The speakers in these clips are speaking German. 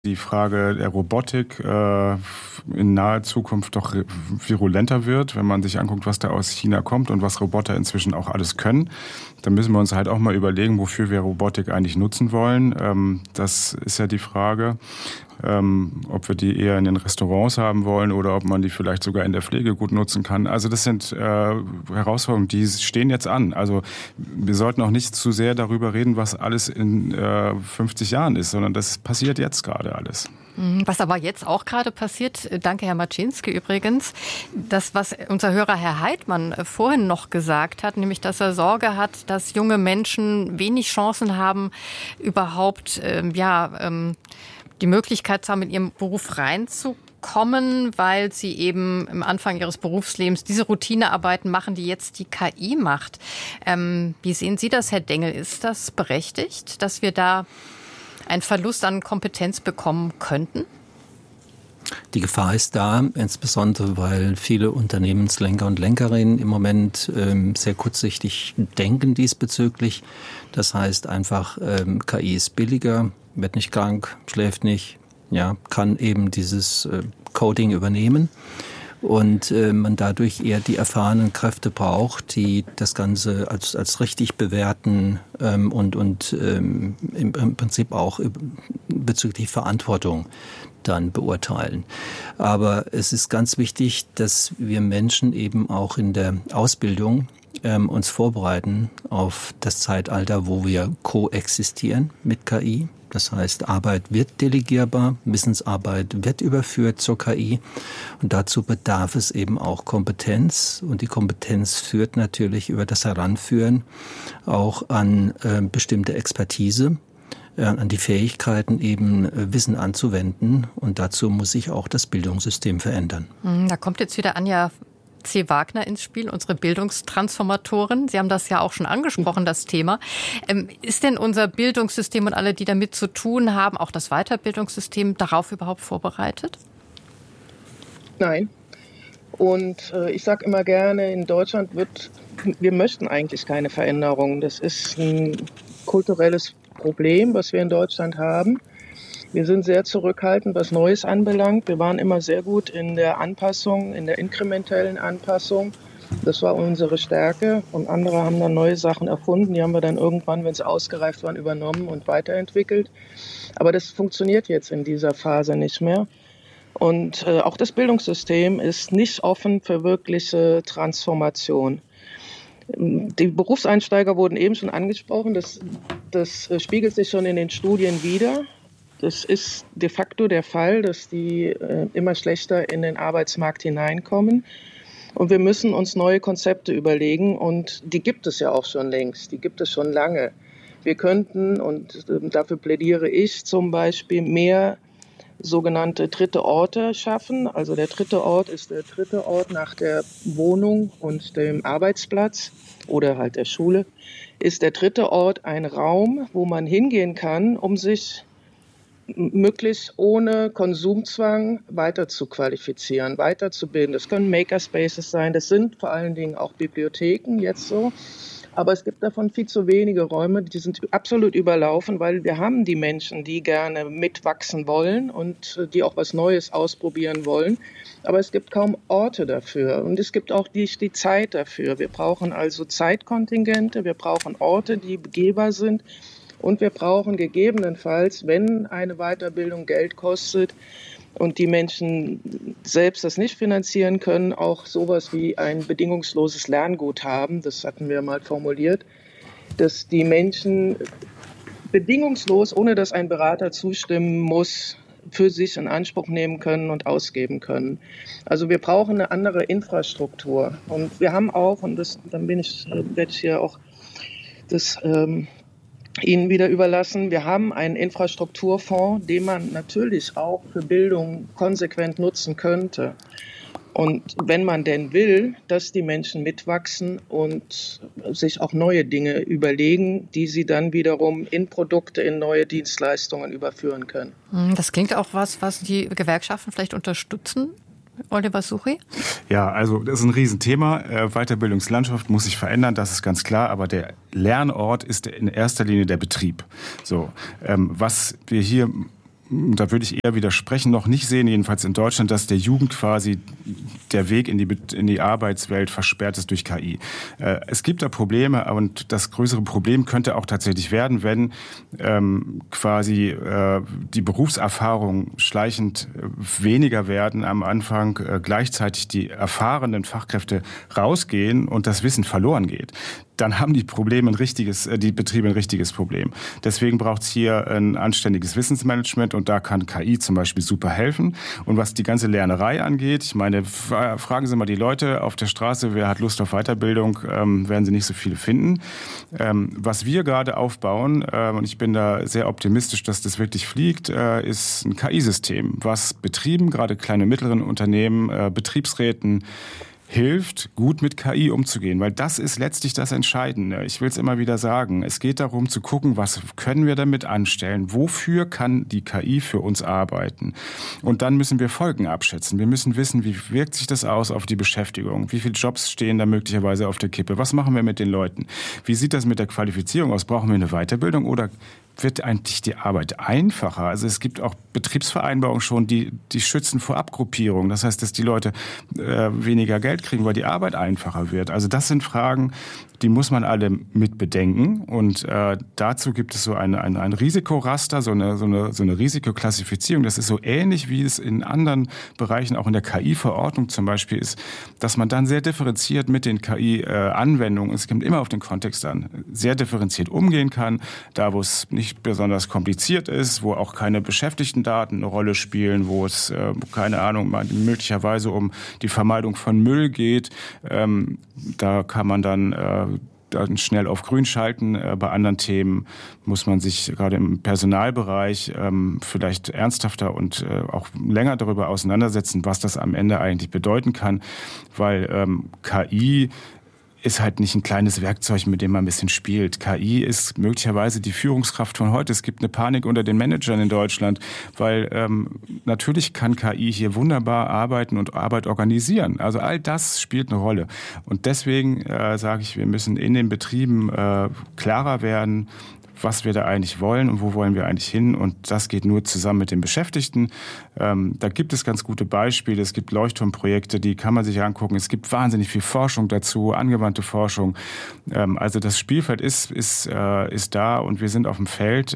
die Frage der Robotik in naher Zukunft doch virulenter wird, wenn man sich anguckt, was da aus China kommt und was Roboter inzwischen auch alles können. Dann müssen wir uns halt auch mal überlegen, wofür wir Robotik eigentlich nutzen wollen. Das ist ja die Frage, ob wir die eher in den Restaurants haben wollen oder ob man die vielleicht sogar in der Pflege gut nutzen kann. Also das sind Herausforderungen, die stehen jetzt an. Also wir sollten auch nicht zu sehr darüber reden, was alles in 50 Jahren ist, sondern das passiert jetzt gerade alles. Was aber jetzt auch gerade passiert, danke Herr Maczynski übrigens, das, was unser Hörer Herr Heidmann vorhin noch gesagt hat, nämlich, dass er Sorge hat, dass junge Menschen wenig Chancen haben, überhaupt die Möglichkeit zu haben, in ihren Beruf reinzukommen, weil sie eben am Anfang ihres Berufslebens diese Routinearbeiten machen, die jetzt die KI macht. Wie sehen Sie das, Herr Dengel? Ist das berechtigt, dass wir da einen Verlust an Kompetenz bekommen könnten? Die Gefahr ist da, insbesondere weil viele Unternehmenslenker und Lenkerinnen im Moment sehr kurzsichtig denken diesbezüglich. Das heißt einfach, KI ist billiger, wird nicht krank, schläft nicht, ja, kann eben dieses Coding übernehmen. Und man dadurch eher die erfahrenen Kräfte braucht, die das Ganze als richtig bewerten und im Prinzip auch bezüglich Verantwortung dann beurteilen. Aber es ist ganz wichtig, dass wir Menschen eben auch in der Ausbildung uns vorbereiten auf das Zeitalter, wo wir koexistieren mit KI. Das heißt, Arbeit wird delegierbar, Wissensarbeit wird überführt zur KI und dazu bedarf es eben auch Kompetenz und die Kompetenz führt natürlich über das Heranführen auch an bestimmte Expertise, an die Fähigkeiten eben Wissen anzuwenden und dazu muss sich auch das Bildungssystem verändern. Da kommt jetzt wieder Anja C. Wagner ins Spiel, unsere Bildungstransformatorin. Sie haben das ja auch schon angesprochen, das Thema. Ist denn unser Bildungssystem und alle, die damit zu tun haben, auch das Weiterbildungssystem, darauf überhaupt vorbereitet? Nein. Und ich sage immer gerne, in Deutschland wir möchten eigentlich keine Veränderung. Das ist ein kulturelles Problem, was wir in Deutschland haben. Wir sind sehr zurückhaltend, was Neues anbelangt. Wir waren immer sehr gut in der Anpassung, in der inkrementellen Anpassung. Das war unsere Stärke. Und andere haben dann neue Sachen erfunden. Die haben wir dann irgendwann, wenn sie ausgereift waren, übernommen und weiterentwickelt. Aber das funktioniert jetzt in dieser Phase nicht mehr. Und auch das Bildungssystem ist nicht offen für wirkliche Transformation. Die Berufseinsteiger wurden eben schon angesprochen. Das spiegelt sich schon in den Studien wider. Das ist de facto der Fall, dass die immer schlechter in den Arbeitsmarkt hineinkommen. Und wir müssen uns neue Konzepte überlegen. Und die gibt es ja auch schon längst. Die gibt es schon lange. Wir könnten, und dafür plädiere ich zum Beispiel, mehr sogenannte dritte Orte schaffen. Also der dritte Ort ist der dritte Ort nach der Wohnung und dem Arbeitsplatz oder halt der Schule. Ist der dritte Ort ein Raum, wo man hingehen kann, um sich möglichst ohne Konsumzwang weiter zu qualifizieren, weiterzubilden. Das können Makerspaces sein, das sind vor allen Dingen auch Bibliotheken jetzt so. Aber es gibt davon viel zu wenige Räume, die sind absolut überlaufen, weil wir haben die Menschen, die gerne mitwachsen wollen und die auch was Neues ausprobieren wollen. Aber es gibt kaum Orte dafür und es gibt auch nicht die Zeit dafür. Wir brauchen also Zeitkontingente, wir brauchen Orte, die begehbar sind. Und wir brauchen gegebenenfalls, wenn eine Weiterbildung Geld kostet und die Menschen selbst das nicht finanzieren können, auch sowas wie ein bedingungsloses Lernguthaben, das hatten wir mal formuliert, dass die Menschen bedingungslos, ohne dass ein Berater zustimmen muss, für sich in Anspruch nehmen können und ausgeben können. Also wir brauchen eine andere Infrastruktur. Und wir haben auch, und werde ich hier auch das Ihnen wieder überlassen. Wir haben einen Infrastrukturfonds, den man natürlich auch für Bildung konsequent nutzen könnte. Und wenn man denn will, dass die Menschen mitwachsen und sich auch neue Dinge überlegen, die sie dann wiederum in Produkte, in neue Dienstleistungen überführen können. Das klingt auch was die Gewerkschaften vielleicht unterstützen. Oliver Suchy? Ja, also das ist ein Riesenthema. Weiterbildungslandschaft muss sich verändern, das ist ganz klar. Aber der Lernort ist in erster Linie der Betrieb. So, was wir hier da würde ich eher widersprechen, noch nicht sehen, jedenfalls in Deutschland, dass der Jugend quasi der Weg in die Arbeitswelt versperrt ist durch KI. Es gibt da Probleme und das größere Problem könnte auch tatsächlich werden, wenn quasi die Berufserfahrung schleichend weniger werden am Anfang, gleichzeitig die erfahrenen Fachkräfte rausgehen und das Wissen verloren geht. Dann haben die Betriebe ein richtiges Problem. Deswegen braucht es hier ein anständiges Wissensmanagement und da kann KI zum Beispiel super helfen. Und was die ganze Lernerei angeht, ich meine, fragen Sie mal die Leute auf der Straße, wer hat Lust auf Weiterbildung, werden Sie nicht so viele finden. Was wir gerade aufbauen, und ich bin da sehr optimistisch, dass das wirklich fliegt, ist ein KI-System, was Betrieben, gerade kleine und mittleren Unternehmen, Betriebsräten, hilft, gut mit KI umzugehen, weil das ist letztlich das Entscheidende. Ich will es immer wieder sagen. Es geht darum zu gucken, was können wir damit anstellen? Wofür kann die KI für uns arbeiten? Und dann müssen wir Folgen abschätzen. Wir müssen wissen, wie wirkt sich das aus auf die Beschäftigung? Wie viele Jobs stehen da möglicherweise auf der Kippe? Was machen wir mit den Leuten? Wie sieht das mit der Qualifizierung aus? Brauchen wir eine Weiterbildung oder wird eigentlich die Arbeit einfacher? Also es gibt auch Betriebsvereinbarungen schon, die schützen vor Abgruppierung. Das heißt, dass die Leute weniger Geld kriegen, weil die Arbeit einfacher wird. Also das sind Fragen, die muss man alle mit bedenken. Und dazu gibt es so ein Risikoraster, so eine Risikoklassifizierung. Das ist so ähnlich, wie es in anderen Bereichen, auch in der KI-Verordnung zum Beispiel ist, dass man dann sehr differenziert mit den KI-Anwendungen, es kommt immer auf den Kontext an, sehr differenziert umgehen kann. Da, wo es nicht besonders kompliziert ist, wo auch keine Beschäftigtendaten eine Rolle spielen, wo es, keine Ahnung, möglicherweise um die Vermeidung von Müll geht. Da kann man dann schnell auf grün schalten. Bei anderen Themen muss man sich gerade im Personalbereich vielleicht ernsthafter und auch länger darüber auseinandersetzen, was das am Ende eigentlich bedeuten kann, weil KI ist halt nicht ein kleines Werkzeug, mit dem man ein bisschen spielt. KI ist möglicherweise die Führungskraft von heute. Es gibt eine Panik unter den Managern in Deutschland, weil natürlich kann KI hier wunderbar arbeiten und Arbeit organisieren. Also all das spielt eine Rolle. Und deswegen sage ich, wir müssen in den Betrieben klarer werden, was wir da eigentlich wollen und wo wollen wir eigentlich hin. Und das geht nur zusammen mit den Beschäftigten. Da gibt es ganz gute Beispiele. Es gibt Leuchtturmprojekte, die kann man sich angucken. Es gibt wahnsinnig viel Forschung dazu, angewandte Forschung. Also das Spielfeld ist da und wir sind auf dem Feld.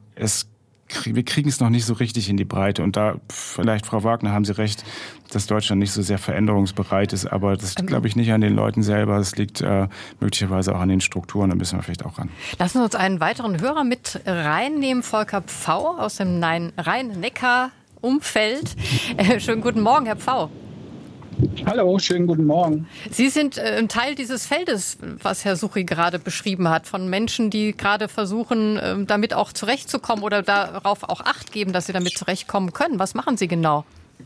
Wir kriegen es noch nicht so richtig in die Breite. Und da vielleicht, Frau Wagner, haben Sie recht, dass Deutschland nicht so sehr veränderungsbereit ist. Aber das liegt, glaube ich, nicht an den Leuten selber. Es liegt möglicherweise auch an den Strukturen. Da müssen wir vielleicht auch ran. Lassen Sie uns einen weiteren Hörer mit reinnehmen. Volker Pfau aus dem Rhein-Neckar-Umfeld. Schönen guten Morgen, Herr Pfau. Hallo, schönen guten Morgen. Sie sind ein Teil dieses Feldes, was Herr Suchy gerade beschrieben hat, von Menschen, die gerade versuchen, damit auch zurechtzukommen oder darauf auch Acht geben, dass sie damit zurechtkommen können. Was machen Sie genau?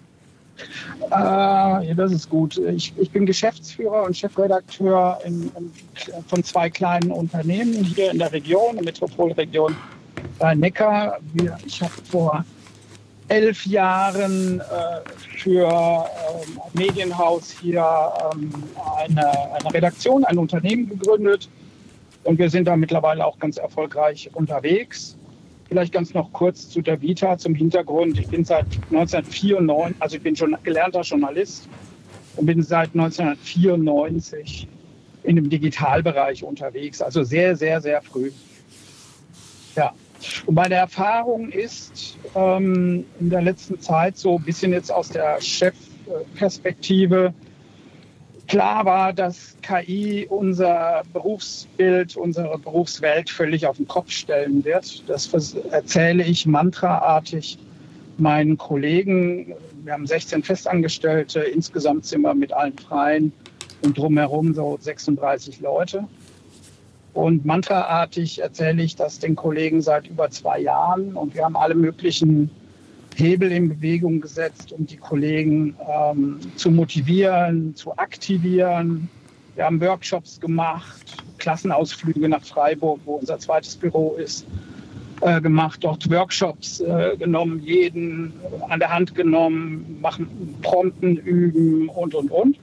Ja, das ist gut. Ich bin Geschäftsführer und Chefredakteur von 2 kleinen Unternehmen hier in der Region, der Metropolregion Rhein-Neckar. Ich habe vor 11 Jahren für Medienhaus hier eine Redaktion, ein Unternehmen gegründet und wir sind da mittlerweile auch ganz erfolgreich unterwegs. Vielleicht ganz noch kurz zu der Vita, zum Hintergrund. Ich bin seit 1994, also ich bin schon gelernter Journalist und bin seit 1994 in dem Digitalbereich unterwegs, also sehr, sehr, sehr früh. Ja. Und meine Erfahrung ist in der letzten Zeit so ein bisschen jetzt aus der Chefperspektive, klar war, dass KI unser Berufsbild, unsere Berufswelt völlig auf den Kopf stellen wird. Das erzähle ich mantraartig meinen Kollegen. Wir haben 16 Festangestellte, insgesamt sind wir mit allen Freien und drumherum so 36 Leute. Und mantraartig erzähle ich das den Kollegen seit über 2 Jahren. Und wir haben alle möglichen Hebel in Bewegung gesetzt, um die Kollegen zu motivieren, zu aktivieren. Wir haben Workshops gemacht, Klassenausflüge nach Freiburg, wo unser zweites Büro ist, gemacht. Dort Workshops genommen, jeden an der Hand genommen, machen Prompten, üben und.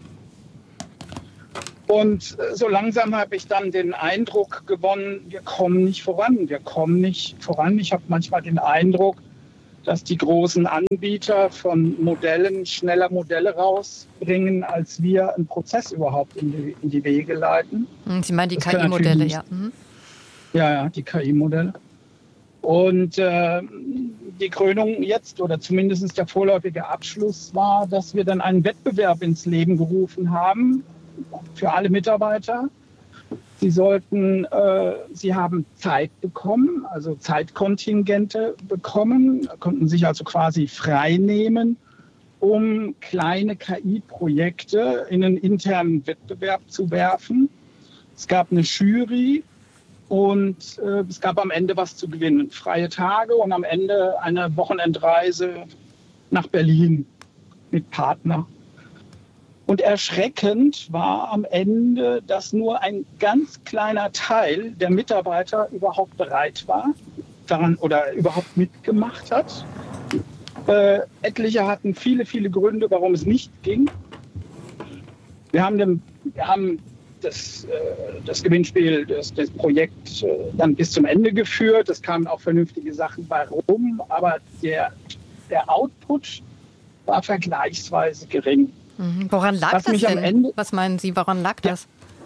Und so langsam habe ich dann den Eindruck gewonnen, wir kommen nicht voran. Ich habe manchmal den Eindruck, dass die großen Anbieter von Modellen schneller Modelle rausbringen, als wir einen Prozess überhaupt in die Wege leiten. Sie meinen die KI-Modelle, ja. Ja, die KI-Modelle. Und die Krönung jetzt, oder zumindest der vorläufige Abschluss war, dass wir dann einen Wettbewerb ins Leben gerufen haben für alle Mitarbeiter. Sie haben Zeit bekommen, also Zeitkontingente bekommen, konnten sich also quasi frei nehmen, um kleine KI-Projekte in einen internen Wettbewerb zu werfen. Es gab eine Jury und es gab am Ende was zu gewinnen. Freie Tage und am Ende eine Wochenendreise nach Berlin mit Partner. Und erschreckend war am Ende, dass nur ein ganz kleiner Teil der Mitarbeiter überhaupt bereit war daran oder überhaupt mitgemacht hat. Etliche hatten viele, viele Gründe, warum es nicht ging. Wir haben das Gewinnspiel, das Projekt dann bis zum Ende geführt. Es kamen auch vernünftige Sachen bei rum, aber der Output war vergleichsweise gering. Woran lag das denn? Was meinen Sie, woran lag das?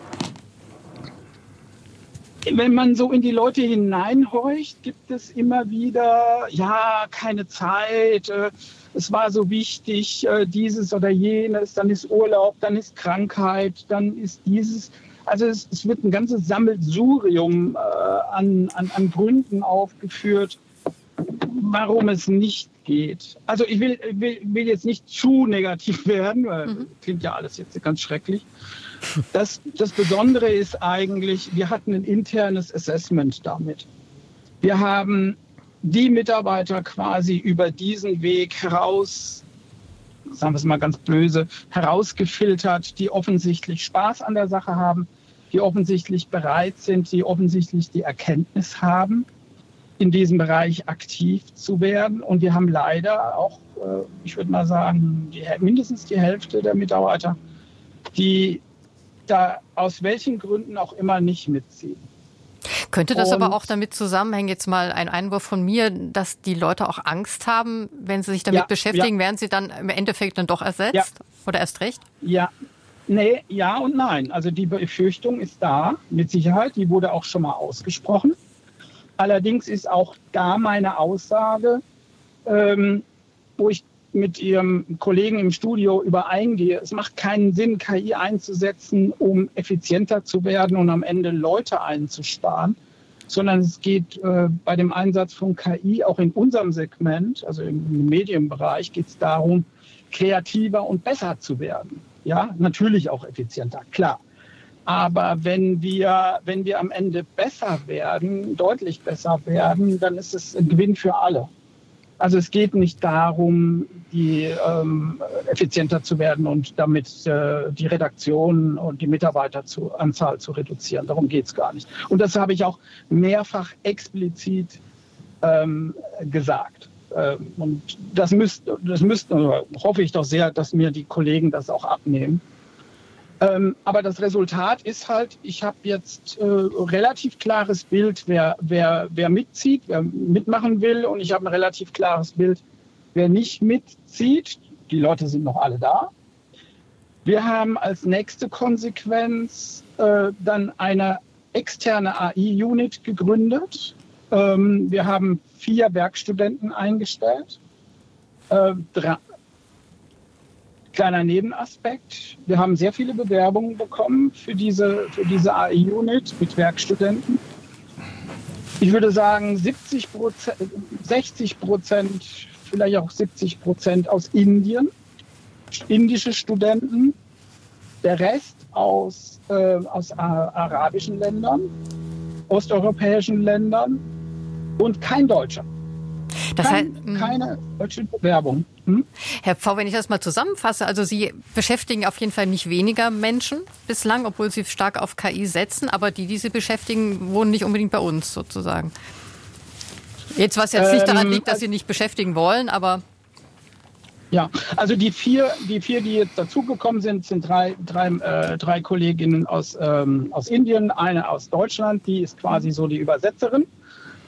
Wenn man so in die Leute hineinhorcht, gibt es immer wieder, ja, keine Zeit, es war so wichtig, dieses oder jenes, dann ist Urlaub, dann ist Krankheit, dann ist dieses. Also es wird ein ganzes Sammelsurium an Gründen aufgeführt, warum es nicht geht. Also ich will jetzt nicht zu negativ werden, weil klingt ja alles jetzt ganz schrecklich. Das Besondere ist eigentlich, wir hatten ein internes Assessment damit. Wir haben die Mitarbeiter quasi über diesen Weg sagen wir es mal ganz böse, herausgefiltert, die offensichtlich Spaß an der Sache haben, die offensichtlich bereit sind, die offensichtlich die Erkenntnis haben, in diesem Bereich aktiv zu werden. Und wir haben leider auch, ich würde mal sagen, mindestens die Hälfte der Mitarbeiter, die da aus welchen Gründen auch immer nicht mitziehen. Könnte das aber auch damit zusammenhängen, jetzt mal ein Einwurf von mir, dass die Leute auch Angst haben, wenn sie sich damit beschäftigen, werden sie dann im Endeffekt dann doch ersetzt? Oder erst recht? Ja. Nee, ja und nein. Also die Befürchtung ist da, mit Sicherheit. Die wurde auch schon mal ausgesprochen. Allerdings ist auch da meine Aussage, wo ich mit Ihrem Kollegen im Studio übereingehe, es macht keinen Sinn, KI einzusetzen, um effizienter zu werden und am Ende Leute einzusparen, sondern es geht bei dem Einsatz von KI auch in unserem Segment, also im Medienbereich, geht es darum, kreativer und besser zu werden. Ja, natürlich auch effizienter, klar. Aber wenn wir am Ende besser werden, deutlich besser werden, dann ist es ein Gewinn für alle. Also es geht nicht darum, effizienter zu werden und damit die Redaktion und die Mitarbeiteranzahl zu reduzieren. Darum geht es gar nicht. Und das habe ich auch mehrfach explizit gesagt. Und das müssten, hoffe ich doch sehr, dass mir die Kollegen das auch abnehmen. Aber das Resultat ist halt, ich habe jetzt relativ klares Bild, wer mitzieht, wer mitmachen will. Und ich habe ein relativ klares Bild, wer nicht mitzieht. Die Leute sind noch alle da. Wir haben als nächste Konsequenz dann eine externe AI-Unit gegründet. Wir haben 4 Werkstudenten eingestellt. Kleiner Nebenaspekt. Wir haben sehr viele Bewerbungen bekommen für diese AI-Unit mit Werkstudenten. Ich würde sagen 60%, vielleicht auch 70% aus Indien, indische Studenten. Der Rest aus arabischen Ländern, osteuropäischen Ländern und kein Deutscher. Das heißt, keine deutsche Bewerbung. Herr Pfau, wenn ich das mal zusammenfasse, also Sie beschäftigen auf jeden Fall nicht weniger Menschen bislang, obwohl Sie stark auf KI setzen, aber die Sie beschäftigen, wohnen nicht unbedingt bei uns sozusagen. Was jetzt nicht daran liegt, dass Sie nicht beschäftigen wollen, aber... Ja, also die vier, die jetzt dazugekommen sind drei Kolleginnen aus Indien, eine aus Deutschland, die ist quasi so die Übersetzerin.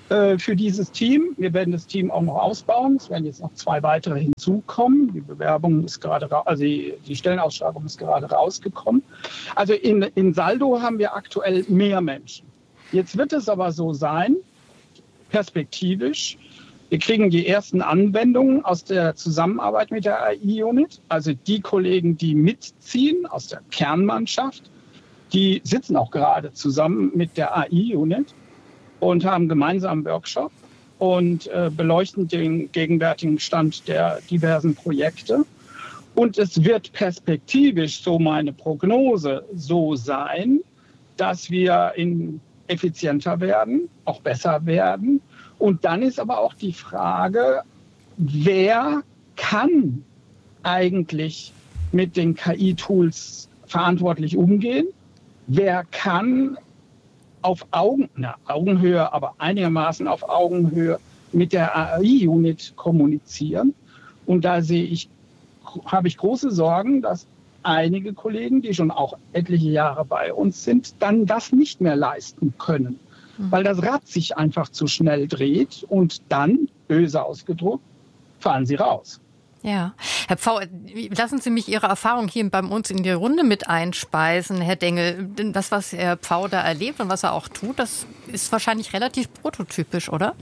für dieses Team. Wir werden das Team auch noch ausbauen. Es werden jetzt noch 2 weitere hinzukommen. Die Bewerbung ist gerade, die Stellenausschreibung ist gerade rausgekommen. Also in Saldo haben wir aktuell mehr Menschen. Jetzt wird es aber so sein, perspektivisch, wir kriegen die ersten Anwendungen aus der Zusammenarbeit mit der AI-Unit. Also die Kollegen, die mitziehen aus der Kernmannschaft, die sitzen auch gerade zusammen mit der AI-Unit und haben gemeinsam Workshop und beleuchten den gegenwärtigen Stand der diversen Projekte. Und es wird perspektivisch, so meine Prognose, so sein, dass wir effizienter werden, auch besser werden. Und dann ist aber auch die Frage, wer kann eigentlich mit den KI-Tools verantwortlich umgehen? Wer kann auf Augenhöhe, aber einigermaßen auf Augenhöhe mit der AI-Unit kommunizieren? Und da habe ich große Sorgen, dass einige Kollegen, die schon auch etliche Jahre bei uns sind, dann das nicht mehr leisten können, weil das Rad sich einfach zu schnell dreht und dann, böse ausgedrückt, fallen sie raus. Ja, Herr Pfau, lassen Sie mich Ihre Erfahrung hier bei uns in die Runde mit einspeisen, Herr Dengel. Das, was Herr Pfau da erlebt und was er auch tut, das ist wahrscheinlich relativ prototypisch, oder?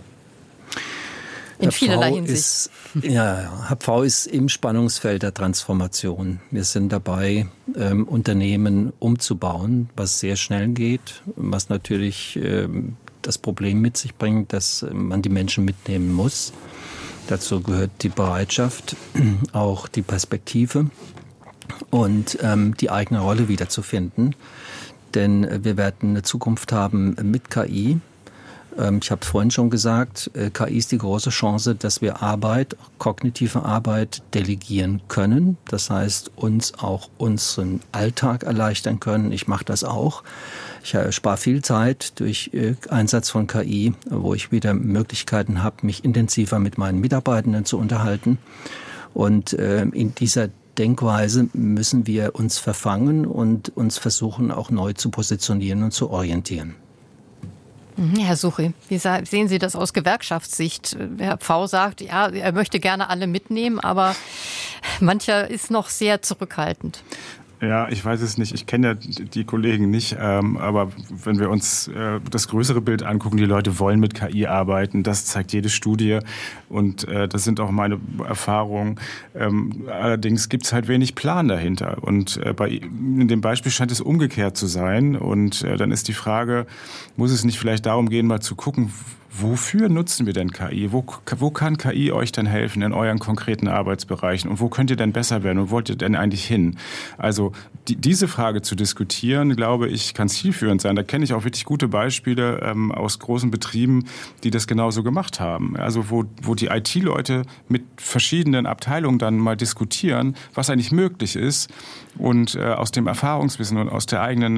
In vielerlei Hinsicht. Herr Pfau ist im Spannungsfeld der Transformation. Wir sind dabei, Unternehmen umzubauen, was sehr schnell geht, was natürlich das Problem mit sich bringt, dass man die Menschen mitnehmen muss. Dazu gehört die Bereitschaft, auch die Perspektive und die eigene Rolle wiederzufinden. Denn wir werden eine Zukunft haben mit KI. Ich habe es vorhin schon gesagt, KI ist die große Chance, dass wir kognitive Arbeit delegieren können. Das heißt, uns auch unseren Alltag erleichtern können. Ich mache das auch. Ich spare viel Zeit durch Einsatz von KI, wo ich wieder Möglichkeiten habe, mich intensiver mit meinen Mitarbeitenden zu unterhalten. Und in dieser Denkweise müssen wir uns verfangen und uns versuchen, auch neu zu positionieren und zu orientieren. Herr Suchi, wie sehen Sie das aus Gewerkschaftssicht? Herr Pfau sagt, ja, er möchte gerne alle mitnehmen, aber mancher ist noch sehr zurückhaltend. Ja, ich weiß es nicht. Ich kenne ja die Kollegen nicht, aber wenn wir uns das größere Bild angucken, die Leute wollen mit KI arbeiten, das zeigt jede Studie und das sind auch meine Erfahrungen. Allerdings gibt es halt wenig Plan dahinter und in dem Beispiel scheint es umgekehrt zu sein und dann ist die Frage, muss es nicht vielleicht darum gehen, mal zu gucken, wofür nutzen wir denn KI? Wo kann KI euch denn helfen in euren konkreten Arbeitsbereichen? Und wo könnt ihr denn besser werden? Wo wollt ihr denn eigentlich hin? Also diese Frage zu diskutieren, glaube ich, kann zielführend sein. Da kenne ich auch wirklich gute Beispiele aus großen Betrieben, die das genauso gemacht haben. Also wo die IT-Leute mit verschiedenen Abteilungen dann mal diskutieren, was eigentlich möglich ist. Und aus dem Erfahrungswissen und aus dem eigenen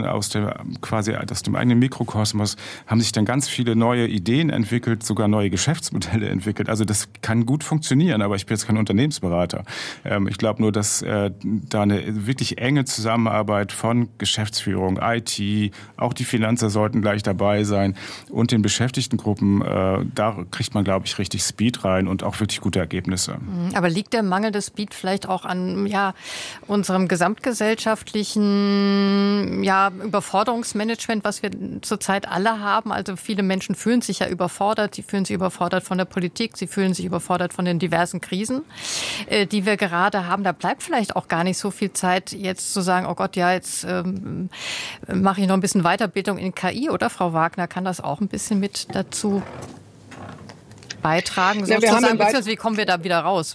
Mikrokosmos haben sich dann ganz viele neue Ideen entwickelt, sogar neue Geschäftsmodelle entwickelt. Also das kann gut funktionieren, aber ich bin jetzt kein Unternehmensberater. Ich glaube nur, dass da eine wirklich enge Zusammenarbeit von Geschäftsführung, IT, auch die Finanzer sollten gleich dabei sein und den Beschäftigtengruppen, da kriegt man, glaube ich, richtig Speed rein und auch wirklich gute Ergebnisse. Aber liegt der Mangel des Speed vielleicht auch an unserem gesamtgesellschaftlichen Überforderungsmanagement, was wir zurzeit alle haben? Also viele Menschen fühlen sich ja überfordert. Sie fühlen sich überfordert von der Politik. Sie fühlen sich überfordert von den diversen Krisen, die wir gerade haben. Da bleibt vielleicht auch gar nicht so viel Zeit, jetzt zu sagen, oh Gott, ja, jetzt mache ich noch ein bisschen Weiterbildung in KI, oder Frau Wagner? Kann das auch ein bisschen mit dazu beitragen? Sozusagen, wie kommen wir da wieder raus?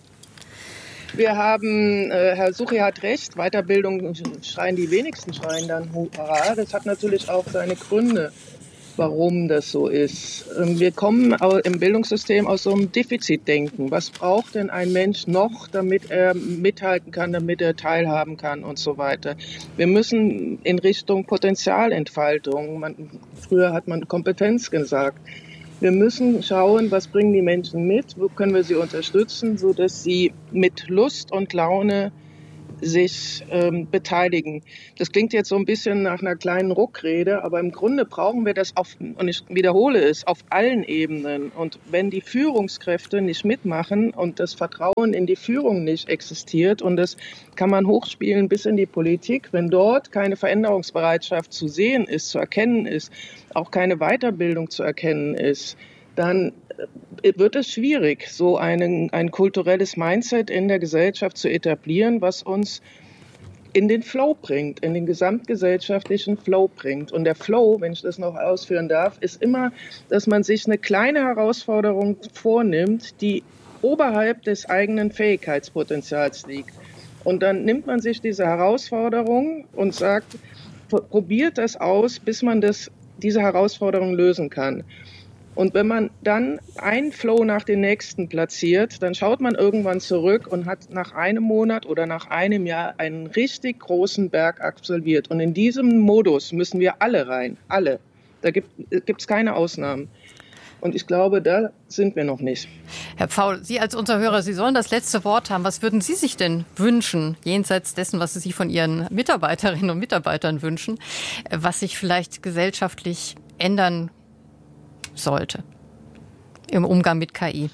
Wir haben, Herr Suchi hat recht, Weiterbildung schreien die wenigsten, schreien dann Hurra. Das hat natürlich auch seine Gründe, warum das so ist. Wir kommen im Bildungssystem aus so einem Defizitdenken. Was braucht denn ein Mensch noch, damit er mithalten kann, damit er teilhaben kann und so weiter? Wir müssen in Richtung Potenzialentfaltung, früher hat man Kompetenz gesagt. Wir müssen schauen, was bringen die Menschen mit, wo können wir sie unterstützen, sodass sie mit Lust und Laune sich beteiligen. Das klingt jetzt so ein bisschen nach einer kleinen Ruckrede, aber im Grunde brauchen wir das und ich wiederhole es, auf allen Ebenen. Und wenn die Führungskräfte nicht mitmachen und das Vertrauen in die Führung nicht existiert, und das kann man hochspielen bis in die Politik, wenn dort keine Veränderungsbereitschaft zu sehen ist, zu erkennen ist, auch keine Weiterbildung zu erkennen ist, dann wird es schwierig, so ein kulturelles Mindset in der Gesellschaft zu etablieren, was uns in den Flow bringt, in den gesamtgesellschaftlichen Flow bringt. Und der Flow, wenn ich das noch ausführen darf, ist immer, dass man sich eine kleine Herausforderung vornimmt, die oberhalb des eigenen Fähigkeitspotenzials liegt. Und dann nimmt man sich diese Herausforderung und sagt, probiert das aus, bis man diese Herausforderung lösen kann. Und wenn man dann einen Flow nach dem nächsten platziert, dann schaut man irgendwann zurück und hat nach einem Monat oder nach einem Jahr einen richtig großen Berg absolviert. Und in diesem Modus müssen wir alle rein, alle. Da gibt's keine Ausnahmen. Und ich glaube, da sind wir noch nicht. Herr Pfaul, Sie als unser Hörer, Sie sollen das letzte Wort haben. Was würden Sie sich denn wünschen, jenseits dessen, was Sie sich von Ihren Mitarbeiterinnen und Mitarbeitern wünschen, was sich vielleicht gesellschaftlich ändern sollte im Umgang mit KI?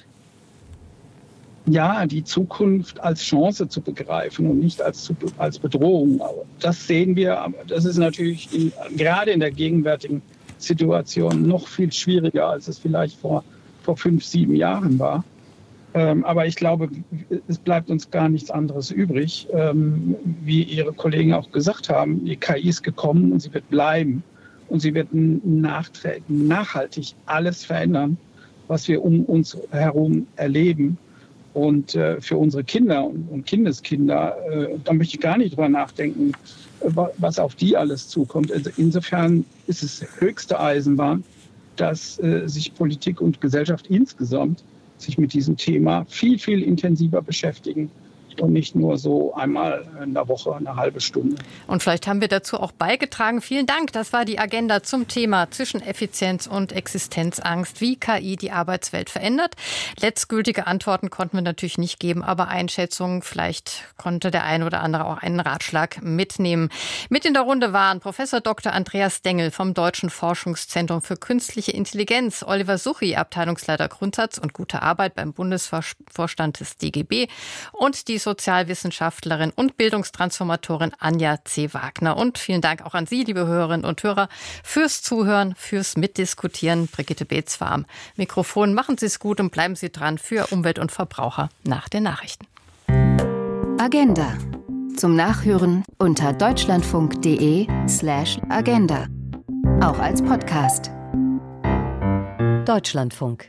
Ja, die Zukunft als Chance zu begreifen und nicht als Bedrohung. Das sehen wir, das ist natürlich gerade in der gegenwärtigen Situation noch viel schwieriger, als es vielleicht vor 5, 7 Jahren war. Aber ich glaube, es bleibt uns gar nichts anderes übrig. Wie Ihre Kollegen auch gesagt haben, die KI ist gekommen und sie wird bleiben. Und sie wird nachhaltig alles verändern, was wir um uns herum erleben. Und für unsere Kinder und Kindeskinder, da möchte ich gar nicht drüber nachdenken, was auf die alles zukommt. Also insofern ist es höchste Eisenbahn, dass sich Politik und Gesellschaft insgesamt sich mit diesem Thema viel, viel intensiver beschäftigen. Und nicht nur so einmal in der Woche eine halbe Stunde. Und vielleicht haben wir dazu auch beigetragen. Vielen Dank. Das war die Agenda zum Thema Zwischeneffizienz und Existenzangst, wie KI die Arbeitswelt verändert. Letztgültige Antworten konnten wir natürlich nicht geben, aber Einschätzungen, vielleicht konnte der eine oder andere auch einen Ratschlag mitnehmen. Mit in der Runde waren Professor Dr. Andreas Dengel vom Deutschen Forschungszentrum für Künstliche Intelligenz, Oliver Suchy, Abteilungsleiter Grundsatz und gute Arbeit beim Bundesvorstand des DGB und die Sozialwissenschaftlerin und Bildungstransformatorin Anja C. Wagner. Und vielen Dank auch an Sie, liebe Hörerinnen und Hörer, fürs Zuhören, fürs Mitdiskutieren. Brigitte Beetz war am Mikrofon. Machen Sie es gut und bleiben Sie dran für Umwelt und Verbraucher nach den Nachrichten. Agenda. Zum Nachhören unter deutschlandfunk.de/agenda. Auch als Podcast. Deutschlandfunk.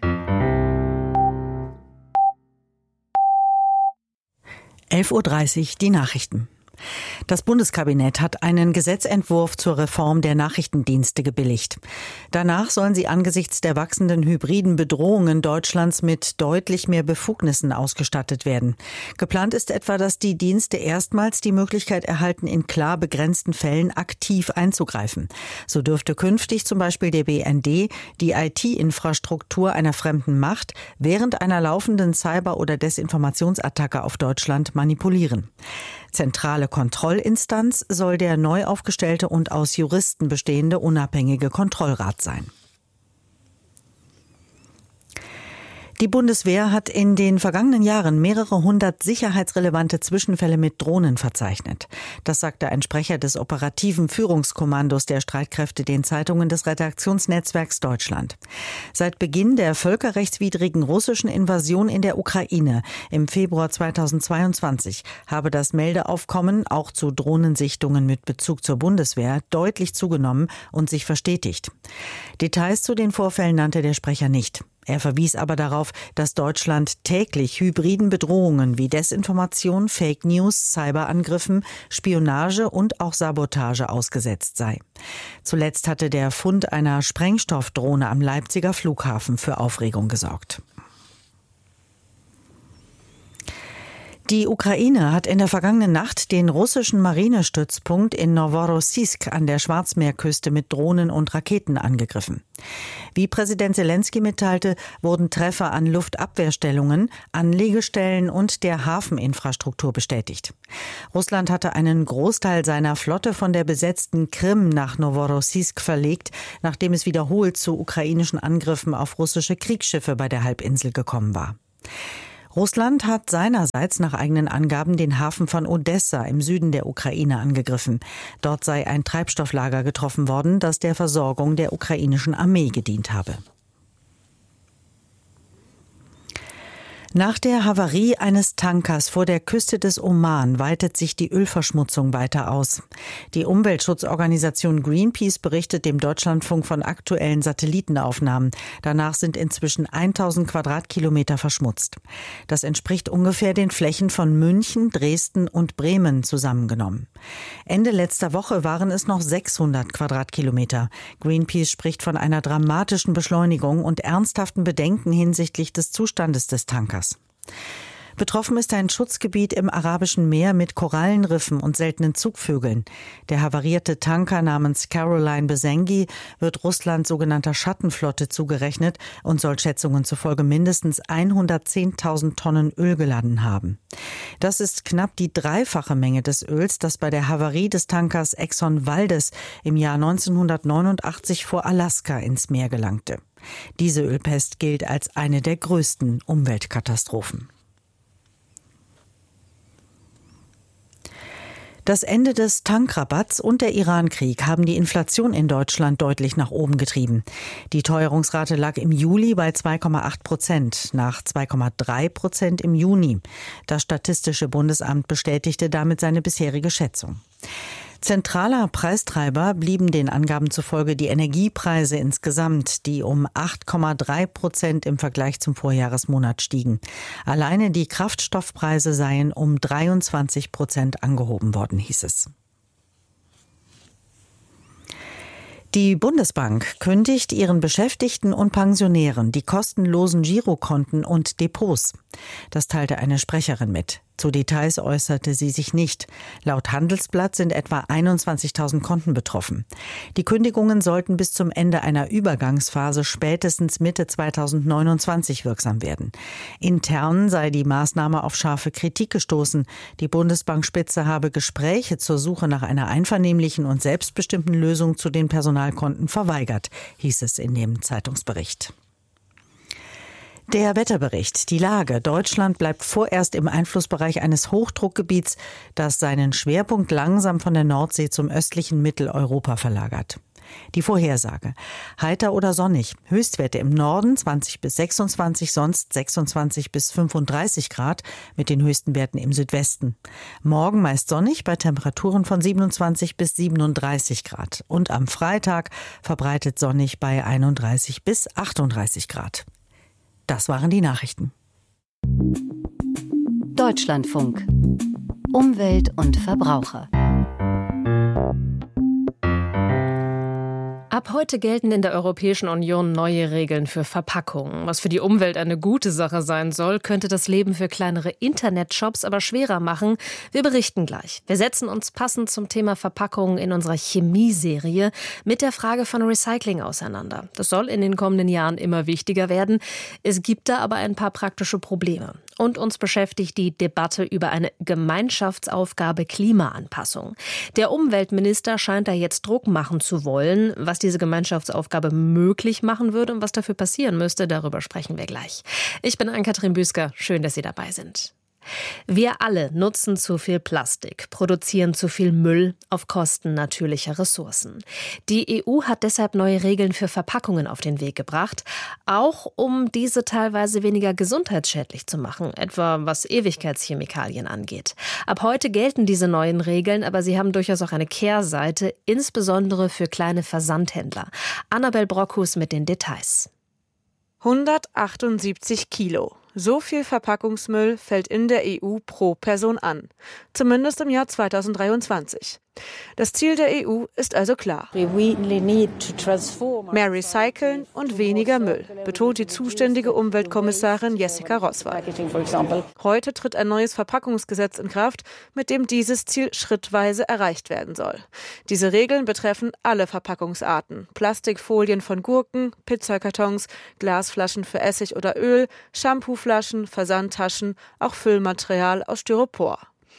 11:30 Uhr die Nachrichten. Das Bundeskabinett hat einen Gesetzentwurf zur Reform der Nachrichtendienste gebilligt. Danach sollen sie angesichts der wachsenden hybriden Bedrohungen Deutschlands mit deutlich mehr Befugnissen ausgestattet werden. Geplant ist etwa, dass die Dienste erstmals die Möglichkeit erhalten, in klar begrenzten Fällen aktiv einzugreifen. So dürfte künftig zum Beispiel der BND die IT-Infrastruktur einer fremden Macht während einer laufenden Cyber- oder Desinformationsattacke auf Deutschland manipulieren. Zentrale Kontrollinstanz soll der neu aufgestellte und aus Juristen bestehende unabhängige Kontrollrat sein. Die Bundeswehr hat in den vergangenen Jahren mehrere hundert sicherheitsrelevante Zwischenfälle mit Drohnen verzeichnet. Das sagte ein Sprecher des operativen Führungskommandos der Streitkräfte den Zeitungen des Redaktionsnetzwerks Deutschland. Seit Beginn der völkerrechtswidrigen russischen Invasion in der Ukraine im Februar 2022 habe das Meldeaufkommen auch zu Drohnensichtungen mit Bezug zur Bundeswehr deutlich zugenommen und sich verstetigt. Details zu den Vorfällen nannte der Sprecher nicht. Er verwies aber darauf, dass Deutschland täglich hybriden Bedrohungen wie Desinformation, Fake News, Cyberangriffen, Spionage und auch Sabotage ausgesetzt sei. Zuletzt hatte der Fund einer Sprengstoffdrohne am Leipziger Flughafen für Aufregung gesorgt. Die Ukraine hat in der vergangenen Nacht den russischen Marinestützpunkt in Noworossiysk an der Schwarzmeerküste mit Drohnen und Raketen angegriffen. Wie Präsident Selenskyj mitteilte, wurden Treffer an Luftabwehrstellungen, Anlegestellen und der Hafeninfrastruktur bestätigt. Russland hatte einen Großteil seiner Flotte von der besetzten Krim nach Noworossiysk verlegt, nachdem es wiederholt zu ukrainischen Angriffen auf russische Kriegsschiffe bei der Halbinsel gekommen war. Russland hat seinerseits nach eigenen Angaben den Hafen von Odessa im Süden der Ukraine angegriffen. Dort sei ein Treibstofflager getroffen worden, das der Versorgung der ukrainischen Armee gedient habe. Nach der Havarie eines Tankers vor der Küste des Oman weitet sich die Ölverschmutzung weiter aus. Die Umweltschutzorganisation Greenpeace berichtet dem Deutschlandfunk von aktuellen Satellitenaufnahmen. Danach sind inzwischen 1000 Quadratkilometer verschmutzt. Das entspricht ungefähr den Flächen von München, Dresden und Bremen zusammengenommen. Ende letzter Woche waren es noch 600 Quadratkilometer. Greenpeace spricht von einer dramatischen Beschleunigung und ernsthaften Bedenken hinsichtlich des Zustandes des Tankers. Betroffen ist ein Schutzgebiet im Arabischen Meer mit Korallenriffen und seltenen Zugvögeln. Der havarierte Tanker namens Caroline Besengi wird Russlands sogenannter Schattenflotte zugerechnet und soll Schätzungen zufolge mindestens 110.000 Tonnen Öl geladen haben. Das ist knapp die dreifache Menge des Öls, das bei der Havarie des Tankers Exxon Valdez im Jahr 1989 vor Alaska ins Meer gelangte. Diese Ölpest gilt als eine der größten Umweltkatastrophen. Das Ende des Tankrabatts und der Iran-Krieg haben die Inflation in Deutschland deutlich nach oben getrieben. Die Teuerungsrate lag im Juli bei 2,8%, nach 2,3% im Juni. Das Statistische Bundesamt bestätigte damit seine bisherige Schätzung. Zentraler Preistreiber blieben den Angaben zufolge die Energiepreise insgesamt, die um 8,3% im Vergleich zum Vorjahresmonat stiegen. Alleine die Kraftstoffpreise seien um 23% angehoben worden, hieß es. Die Bundesbank kündigt ihren Beschäftigten und Pensionären die kostenlosen Girokonten und Depots. Das teilte eine Sprecherin mit. Zu Details äußerte sie sich nicht. Laut Handelsblatt sind etwa 21.000 Konten betroffen. Die Kündigungen sollten bis zum Ende einer Übergangsphase spätestens Mitte 2029 wirksam werden. Intern sei die Maßnahme auf scharfe Kritik gestoßen. Die Bundesbankspitze habe Gespräche zur Suche nach einer einvernehmlichen und selbstbestimmten Lösung zu den Personalkonten verweigert, hieß es in dem Zeitungsbericht. Der Wetterbericht. Die Lage. Deutschland bleibt vorerst im Einflussbereich eines Hochdruckgebiets, das seinen Schwerpunkt langsam von der Nordsee zum östlichen Mitteleuropa verlagert. Die Vorhersage. Heiter oder sonnig. Höchstwerte im Norden 20 bis 26, sonst 26 bis 35 Grad mit den höchsten Werten im Südwesten. Morgen meist sonnig bei Temperaturen von 27 bis 37 Grad. Und am Freitag verbreitet sonnig bei 31 bis 38 Grad. Das waren die Nachrichten. Deutschlandfunk. Umwelt und Verbraucher. Ab heute gelten in der Europäischen Union neue Regeln für Verpackungen. Was für die Umwelt eine gute Sache sein soll, könnte das Leben für kleinere Internetshops aber schwerer machen. Wir berichten gleich. Wir setzen uns passend zum Thema Verpackungen in unserer Chemieserie mit der Frage von Recycling auseinander. Das soll in den kommenden Jahren immer wichtiger werden. Es gibt da aber ein paar praktische Probleme. Und uns beschäftigt die Debatte über eine Gemeinschaftsaufgabe Klimaanpassung. Der Umweltminister scheint da jetzt Druck machen zu wollen. Was diese Gemeinschaftsaufgabe möglich machen würde und was dafür passieren müsste, darüber sprechen wir gleich. Ich bin Ann-Kathrin Büsker. Schön, dass Sie dabei sind. Wir alle nutzen zu viel Plastik, produzieren zu viel Müll auf Kosten natürlicher Ressourcen. Die EU hat deshalb neue Regeln für Verpackungen auf den Weg gebracht, auch um diese teilweise weniger gesundheitsschädlich zu machen, etwa was Ewigkeitschemikalien angeht. Ab heute gelten diese neuen Regeln, aber sie haben durchaus auch eine Kehrseite, insbesondere für kleine Versandhändler. Annabel Brockhus mit den Details. 178 Kilo. So viel Verpackungsmüll fällt in der EU pro Person an. Zumindest im Jahr 2023. Das Ziel der EU ist also klar. Mehr recyceln und weniger Müll, betont die zuständige Umweltkommissarin Jessica Roswall. Heute tritt ein neues Verpackungsgesetz in Kraft, mit dem dieses Ziel schrittweise erreicht werden soll. Diese Regeln betreffen alle Verpackungsarten: Plastikfolien von Gurken, Pizzakartons, Glasflaschen für Essig oder Öl, Shampooflaschen, Versandtaschen, auch Füllmaterial aus Styropor.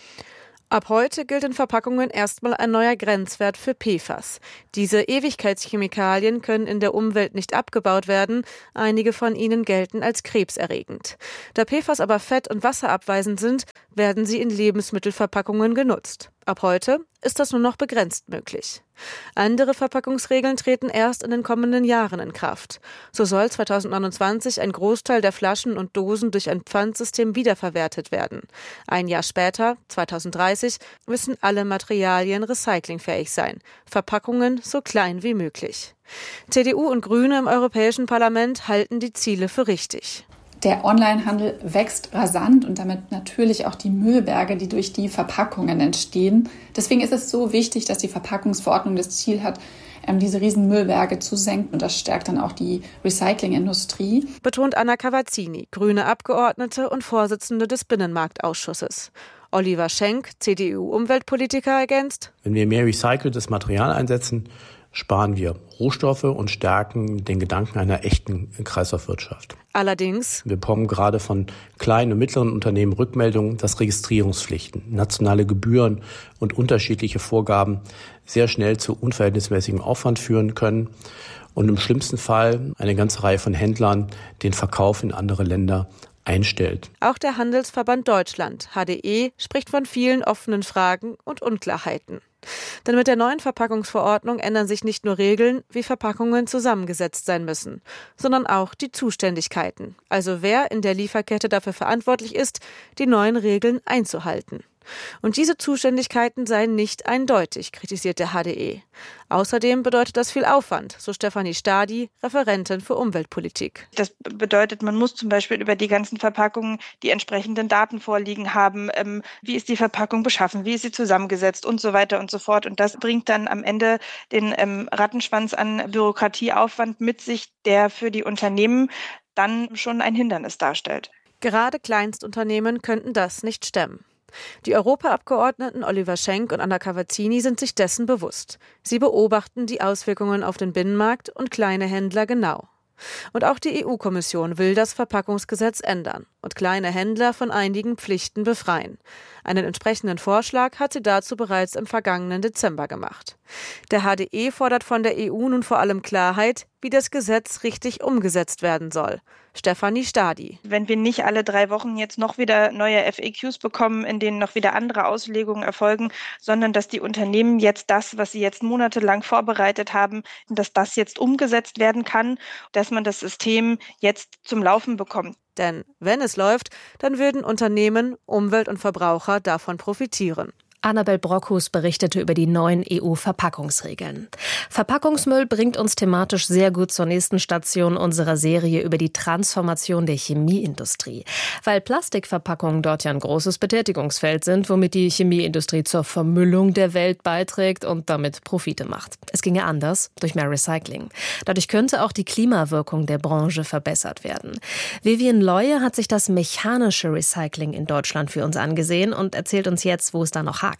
Ab heute gilt in Verpackungen erstmal ein neuer Grenzwert für PFAS. Diese Ewigkeitschemikalien können in der Umwelt nicht abgebaut werden. Einige von ihnen gelten als krebserregend. Da PFAS aber fett- und wasserabweisend sind, werden sie in Lebensmittelverpackungen genutzt. Ab heute ist das nur noch begrenzt möglich. Andere Verpackungsregeln treten erst in den kommenden Jahren in Kraft. So soll 2029 ein Großteil der Flaschen und Dosen durch ein Pfandsystem wiederverwertet werden. Ein Jahr später, 2030, müssen alle Materialien recyclingfähig sein. Verpackungen so klein wie möglich. CDU und Grüne im Europäischen Parlament halten die Ziele für richtig. Der Onlinehandel wächst rasant und damit natürlich auch die Müllberge, die durch die Verpackungen entstehen. Deswegen ist es so wichtig, dass die Verpackungsverordnung das Ziel hat, diese riesen Müllberge zu senken. Und das stärkt dann auch die Recyclingindustrie. Betont Anna Cavazzini, grüne Abgeordnete und Vorsitzende des Binnenmarktausschusses. Oliver Schenk, CDU-Umweltpolitiker, ergänzt: Wenn wir mehr recyceltes Material einsetzen, sparen wir Rohstoffe und stärken den Gedanken einer echten Kreislaufwirtschaft. Allerdings: Wir bekommen gerade von kleinen und mittleren Unternehmen Rückmeldungen, dass Registrierungspflichten, nationale Gebühren und unterschiedliche Vorgaben sehr schnell zu unverhältnismäßigem Aufwand führen können und im schlimmsten Fall eine ganze Reihe von Händlern den Verkauf in andere Länder einstellt. Auch der Handelsverband Deutschland, HDE, spricht von vielen offenen Fragen und Unklarheiten. Denn mit der neuen Verpackungsverordnung ändern sich nicht nur Regeln, wie Verpackungen zusammengesetzt sein müssen, sondern auch die Zuständigkeiten, also wer in der Lieferkette dafür verantwortlich ist, die neuen Regeln einzuhalten. Und diese Zuständigkeiten seien nicht eindeutig, kritisiert der HDE. Außerdem bedeutet das viel Aufwand, so Stefanie Stadi, Referentin für Umweltpolitik. Das bedeutet, man muss zum Beispiel über die ganzen Verpackungen die entsprechenden Daten vorliegen haben. Wie ist die Verpackung beschaffen? Wie ist sie zusammengesetzt? Und so weiter und so fort. Und das bringt dann am Ende den Rattenschwanz an Bürokratieaufwand mit sich, der für die Unternehmen dann schon ein Hindernis darstellt. Gerade Kleinstunternehmen könnten das nicht stemmen. Die Europaabgeordneten Oliver Schenk und Anna Cavazzini sind sich dessen bewusst. Sie beobachten die Auswirkungen auf den Binnenmarkt und kleine Händler genau. Und auch die EU-Kommission will das Verpackungsgesetz ändern und kleine Händler von einigen Pflichten befreien. Einen entsprechenden Vorschlag hat sie dazu bereits im vergangenen Dezember gemacht. Der HDE fordert von der EU nun vor allem Klarheit, wie das Gesetz richtig umgesetzt werden soll. Stefanie Stadi. Wenn wir nicht alle 3 Wochen jetzt noch wieder neue FAQs bekommen, in denen noch wieder andere Auslegungen erfolgen, sondern dass die Unternehmen jetzt das, was sie jetzt monatelang vorbereitet haben, dass das jetzt umgesetzt werden kann, dass man das System jetzt zum Laufen bekommt. Denn wenn es läuft, dann würden Unternehmen, Umwelt und Verbraucher davon profitieren. Annabel Brockhus berichtete über die neuen EU-Verpackungsregeln. Verpackungsmüll bringt uns thematisch sehr gut zur nächsten Station unserer Serie über die Transformation der Chemieindustrie. Weil Plastikverpackungen dort ja ein großes Betätigungsfeld sind, womit die Chemieindustrie zur Vermüllung der Welt beiträgt und damit Profite macht. Es ginge anders, durch mehr Recycling. Dadurch könnte auch die Klimawirkung der Branche verbessert werden. Vivian Leue hat sich das mechanische Recycling in Deutschland für uns angesehen und erzählt uns jetzt, wo es da noch hakt.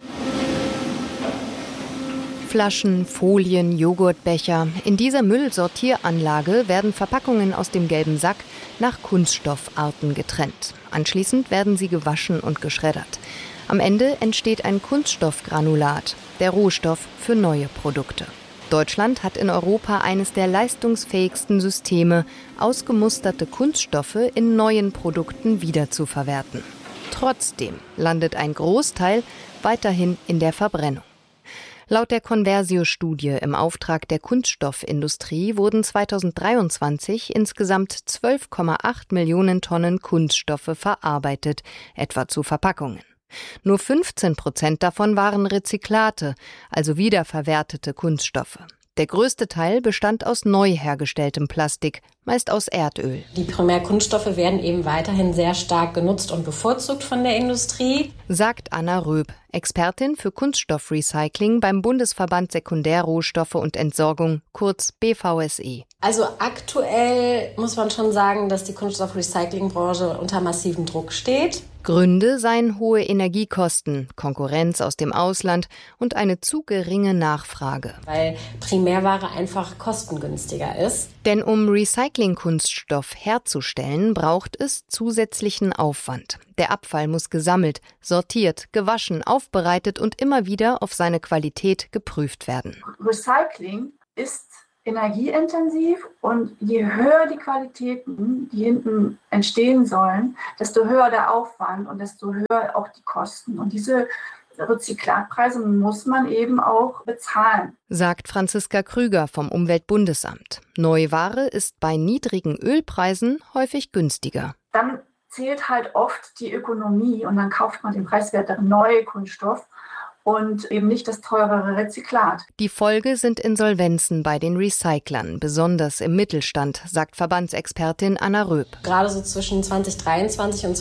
Flaschen, Folien, Joghurtbecher. In dieser Müllsortieranlage werden Verpackungen aus dem gelben Sack nach Kunststoffarten getrennt. Anschließend werden sie gewaschen und geschreddert. Am Ende entsteht ein Kunststoffgranulat, der Rohstoff für neue Produkte. Deutschland hat in Europa eines der leistungsfähigsten Systeme, ausgemusterte Kunststoffe in neuen Produkten wiederzuverwerten. Trotzdem landet ein Großteil weiterhin in der Verbrennung. Laut der Conversio-Studie im Auftrag der Kunststoffindustrie wurden 2023 insgesamt 12,8 Millionen Tonnen Kunststoffe verarbeitet, etwa zu Verpackungen. Nur 15% davon waren Rezyklate, also wiederverwertete Kunststoffe. Der größte Teil bestand aus neu hergestelltem Plastik, meist aus Erdöl. Die Primärkunststoffe werden eben weiterhin sehr stark genutzt und bevorzugt von der Industrie, sagt Anna Röb, Expertin für Kunststoffrecycling beim Bundesverband Sekundärrohstoffe und Entsorgung, kurz BVSE. Also aktuell muss man schon sagen, dass die Kunststoffrecyclingbranche unter massivem Druck steht. Gründe seien hohe Energiekosten, Konkurrenz aus dem Ausland und eine zu geringe Nachfrage. Weil Primärware einfach kostengünstiger ist. Denn um Recyclingkunststoff herzustellen, braucht es zusätzlichen Aufwand. Der Abfall muss gesammelt, sortiert, gewaschen, aufbereitet und immer wieder auf seine Qualität geprüft werden. Recycling ist energieintensiv und je höher die Qualitäten, die hinten entstehen sollen, desto höher der Aufwand und desto höher auch die Kosten. Und diese Rezyklatpreise muss man eben auch bezahlen, sagt Franziska Krüger vom Umweltbundesamt. Neuware ist bei niedrigen Ölpreisen häufig günstiger. Dann zählt halt oft die Ökonomie und dann kauft man den preiswerteren neuen Kunststoff und eben nicht das teurere Rezyklat. Die Folge sind Insolvenzen bei den Recyclern, besonders im Mittelstand, sagt Verbandsexpertin Anna Röb. Gerade so zwischen 2023 und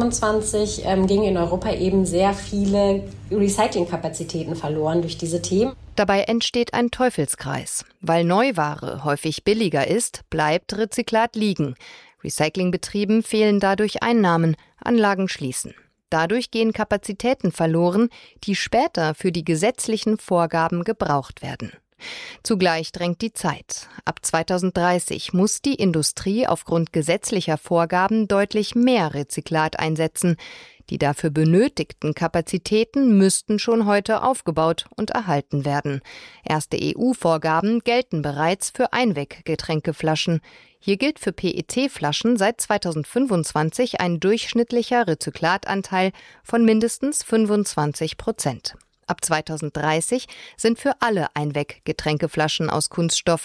2025 gingen in Europa eben sehr viele Recyclingkapazitäten verloren durch diese Themen. Dabei entsteht ein Teufelskreis. Weil Neuware häufig billiger ist, bleibt Rezyklat liegen. Recyclingbetrieben fehlen dadurch Einnahmen, Anlagen schließen. Dadurch gehen Kapazitäten verloren, die später für die gesetzlichen Vorgaben gebraucht werden. Zugleich drängt die Zeit. Ab 2030 muss die Industrie aufgrund gesetzlicher Vorgaben deutlich mehr Rezyklat einsetzen. Die dafür benötigten Kapazitäten müssten schon heute aufgebaut und erhalten werden. Erste EU-Vorgaben gelten bereits für Einweggetränkeflaschen. Hier gilt für PET-Flaschen seit 2025 ein durchschnittlicher Rezyklatanteil von mindestens 25%. Ab 2030 sind für alle Einweggetränkeflaschen aus Kunststoff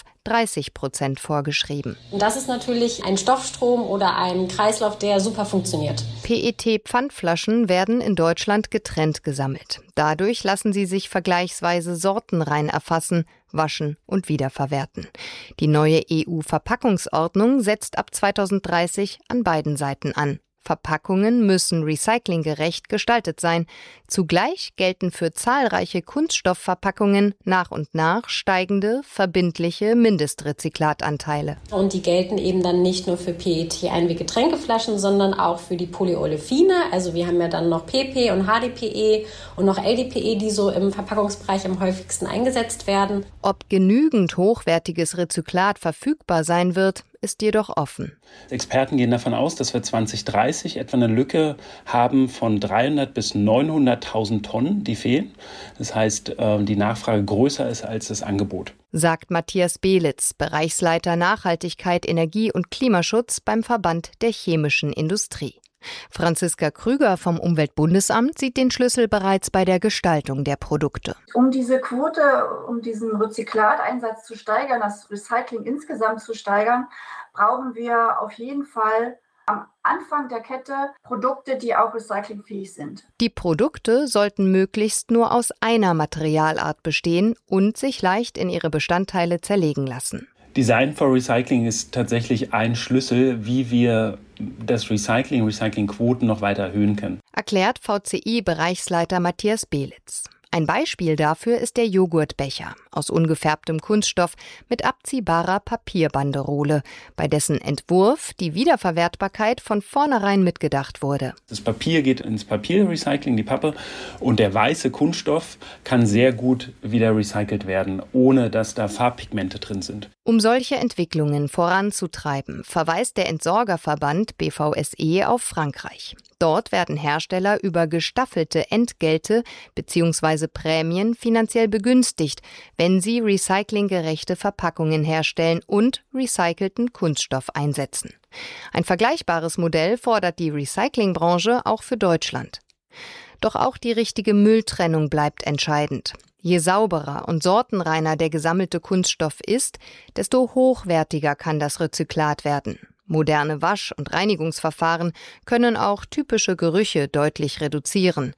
30% vorgeschrieben. Und das ist natürlich ein Stoffstrom oder ein Kreislauf, der super funktioniert. PET-Pfandflaschen werden in Deutschland getrennt gesammelt. Dadurch lassen sie sich vergleichsweise sortenrein erfassen, waschen und wiederverwerten. Die neue EU-Verpackungsordnung setzt ab 2030 an beiden Seiten an. Verpackungen müssen recyclinggerecht gestaltet sein. Zugleich gelten für zahlreiche Kunststoffverpackungen nach und nach steigende, verbindliche Mindestrezyklatanteile. Und die gelten eben dann nicht nur für PET-Einweggetränkeflaschen, sondern auch für die Polyolefine. Also wir haben ja dann noch PP und HDPE und noch LDPE, die so im Verpackungsbereich am häufigsten eingesetzt werden. Ob genügend hochwertiges Rezyklat verfügbar sein wird, ist jedoch offen. Experten gehen davon aus, dass wir 2030 etwa eine Lücke haben von 300.000 bis 900.000 Tonnen, die fehlen. Das heißt, die Nachfrage größer ist als das Angebot. Sagt Matthias Belitz, Bereichsleiter Nachhaltigkeit, Energie und Klimaschutz beim Verband der chemischen Industrie. Franziska Krüger vom Umweltbundesamt sieht den Schlüssel bereits bei der Gestaltung der Produkte. Um diese Quote, um diesen Rezyklateinsatz zu steigern, das Recycling insgesamt zu steigern, brauchen wir auf jeden Fall am Anfang der Kette Produkte, die auch recyclingfähig sind. Die Produkte sollten möglichst nur aus einer Materialart bestehen und sich leicht in ihre Bestandteile zerlegen lassen. Design for Recycling ist tatsächlich ein Schlüssel, wie wir das Recyclingquoten noch weiter erhöhen können. Erklärt VCI-Bereichsleiter Matthias Belitz. Ein Beispiel dafür ist der Joghurtbecher aus ungefärbtem Kunststoff mit abziehbarer Papierbanderole, bei dessen Entwurf die Wiederverwertbarkeit von vornherein mitgedacht wurde. Das Papier geht ins Papierrecycling, die Pappe, und der weiße Kunststoff kann sehr gut wieder recycelt werden, ohne dass da Farbpigmente drin sind. Um solche Entwicklungen voranzutreiben, verweist der Entsorgerverband BVSE auf Frankreich. Dort werden Hersteller über gestaffelte Entgelte bzw. Prämien finanziell begünstigt, wenn sie recyclinggerechte Verpackungen herstellen und recycelten Kunststoff einsetzen. Ein vergleichbares Modell fordert die Recyclingbranche auch für Deutschland. Doch auch die richtige Mülltrennung bleibt entscheidend. Je sauberer und sortenreiner der gesammelte Kunststoff ist, desto hochwertiger kann das Rezyklat werden. Moderne Wasch- und Reinigungsverfahren können auch typische Gerüche deutlich reduzieren.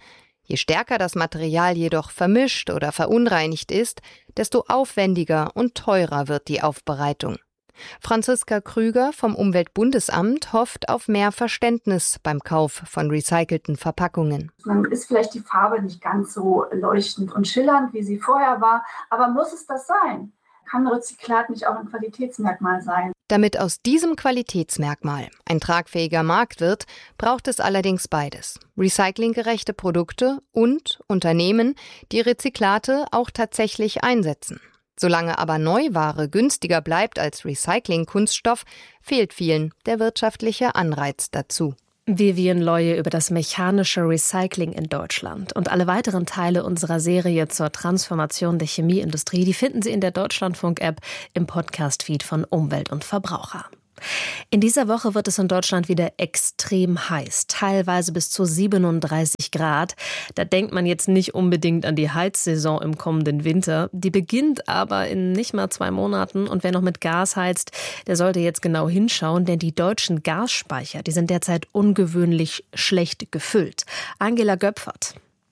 Je stärker das Material jedoch vermischt oder verunreinigt ist, desto aufwendiger und teurer wird die Aufbereitung. Franziska Krüger vom Umweltbundesamt hofft auf mehr Verständnis beim Kauf von recycelten Verpackungen. Dann ist vielleicht die Farbe nicht ganz so leuchtend und schillernd, wie sie vorher war, aber muss es das sein? Kann Rezyklat nicht auch ein Qualitätsmerkmal sein? Damit aus diesem Qualitätsmerkmal ein tragfähiger Markt wird, braucht es allerdings beides: recyclinggerechte Produkte und Unternehmen, die Rezyklate auch tatsächlich einsetzen. Solange aber Neuware günstiger bleibt als Recycling-Kunststoff, fehlt vielen der wirtschaftliche Anreiz dazu. Vivian Leue über das mechanische Recycling in Deutschland und alle weiteren Teile unserer Serie zur Transformation der Chemieindustrie, die finden Sie in der Deutschlandfunk-App im Podcast-Feed von Umwelt und Verbraucher. In dieser Woche wird es in Deutschland wieder extrem heiß, teilweise bis zu 37 Grad. Da denkt man jetzt nicht unbedingt an die Heizsaison im kommenden Winter. Die beginnt aber in nicht mal 2 Monaten. Und wer noch mit Gas heizt, der sollte jetzt genau hinschauen, denn die deutschen Gasspeicher, die sind derzeit ungewöhnlich schlecht gefüllt. Angela Göpfert.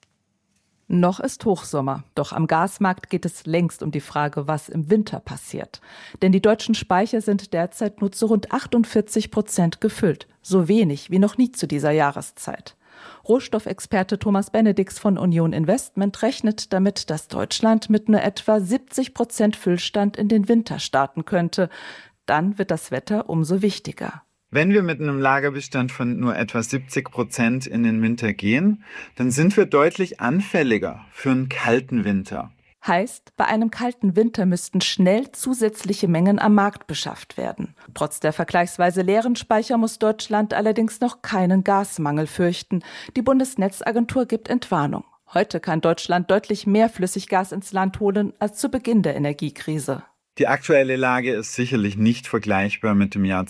Noch ist Hochsommer, doch am Gasmarkt geht es längst um die Frage, was im Winter passiert. Denn die deutschen Speicher sind derzeit nur zu rund 48% gefüllt, so wenig wie noch nie zu dieser Jahreszeit. Rohstoffexperte Thomas Benedix von Union Investment rechnet damit, dass Deutschland mit nur etwa 70% Füllstand in den Winter starten könnte. Dann wird das Wetter umso wichtiger. Wenn wir mit einem Lagerbestand von nur etwa 70% in den Winter gehen, dann sind wir deutlich anfälliger für einen kalten Winter. Heißt, bei einem kalten Winter müssten schnell zusätzliche Mengen am Markt beschafft werden. Trotz der vergleichsweise leeren Speicher muss Deutschland allerdings noch keinen Gasmangel fürchten. Die Bundesnetzagentur gibt Entwarnung. Heute kann Deutschland deutlich mehr Flüssiggas ins Land holen als zu Beginn der Energiekrise. Die aktuelle Lage ist sicherlich nicht vergleichbar mit dem Jahr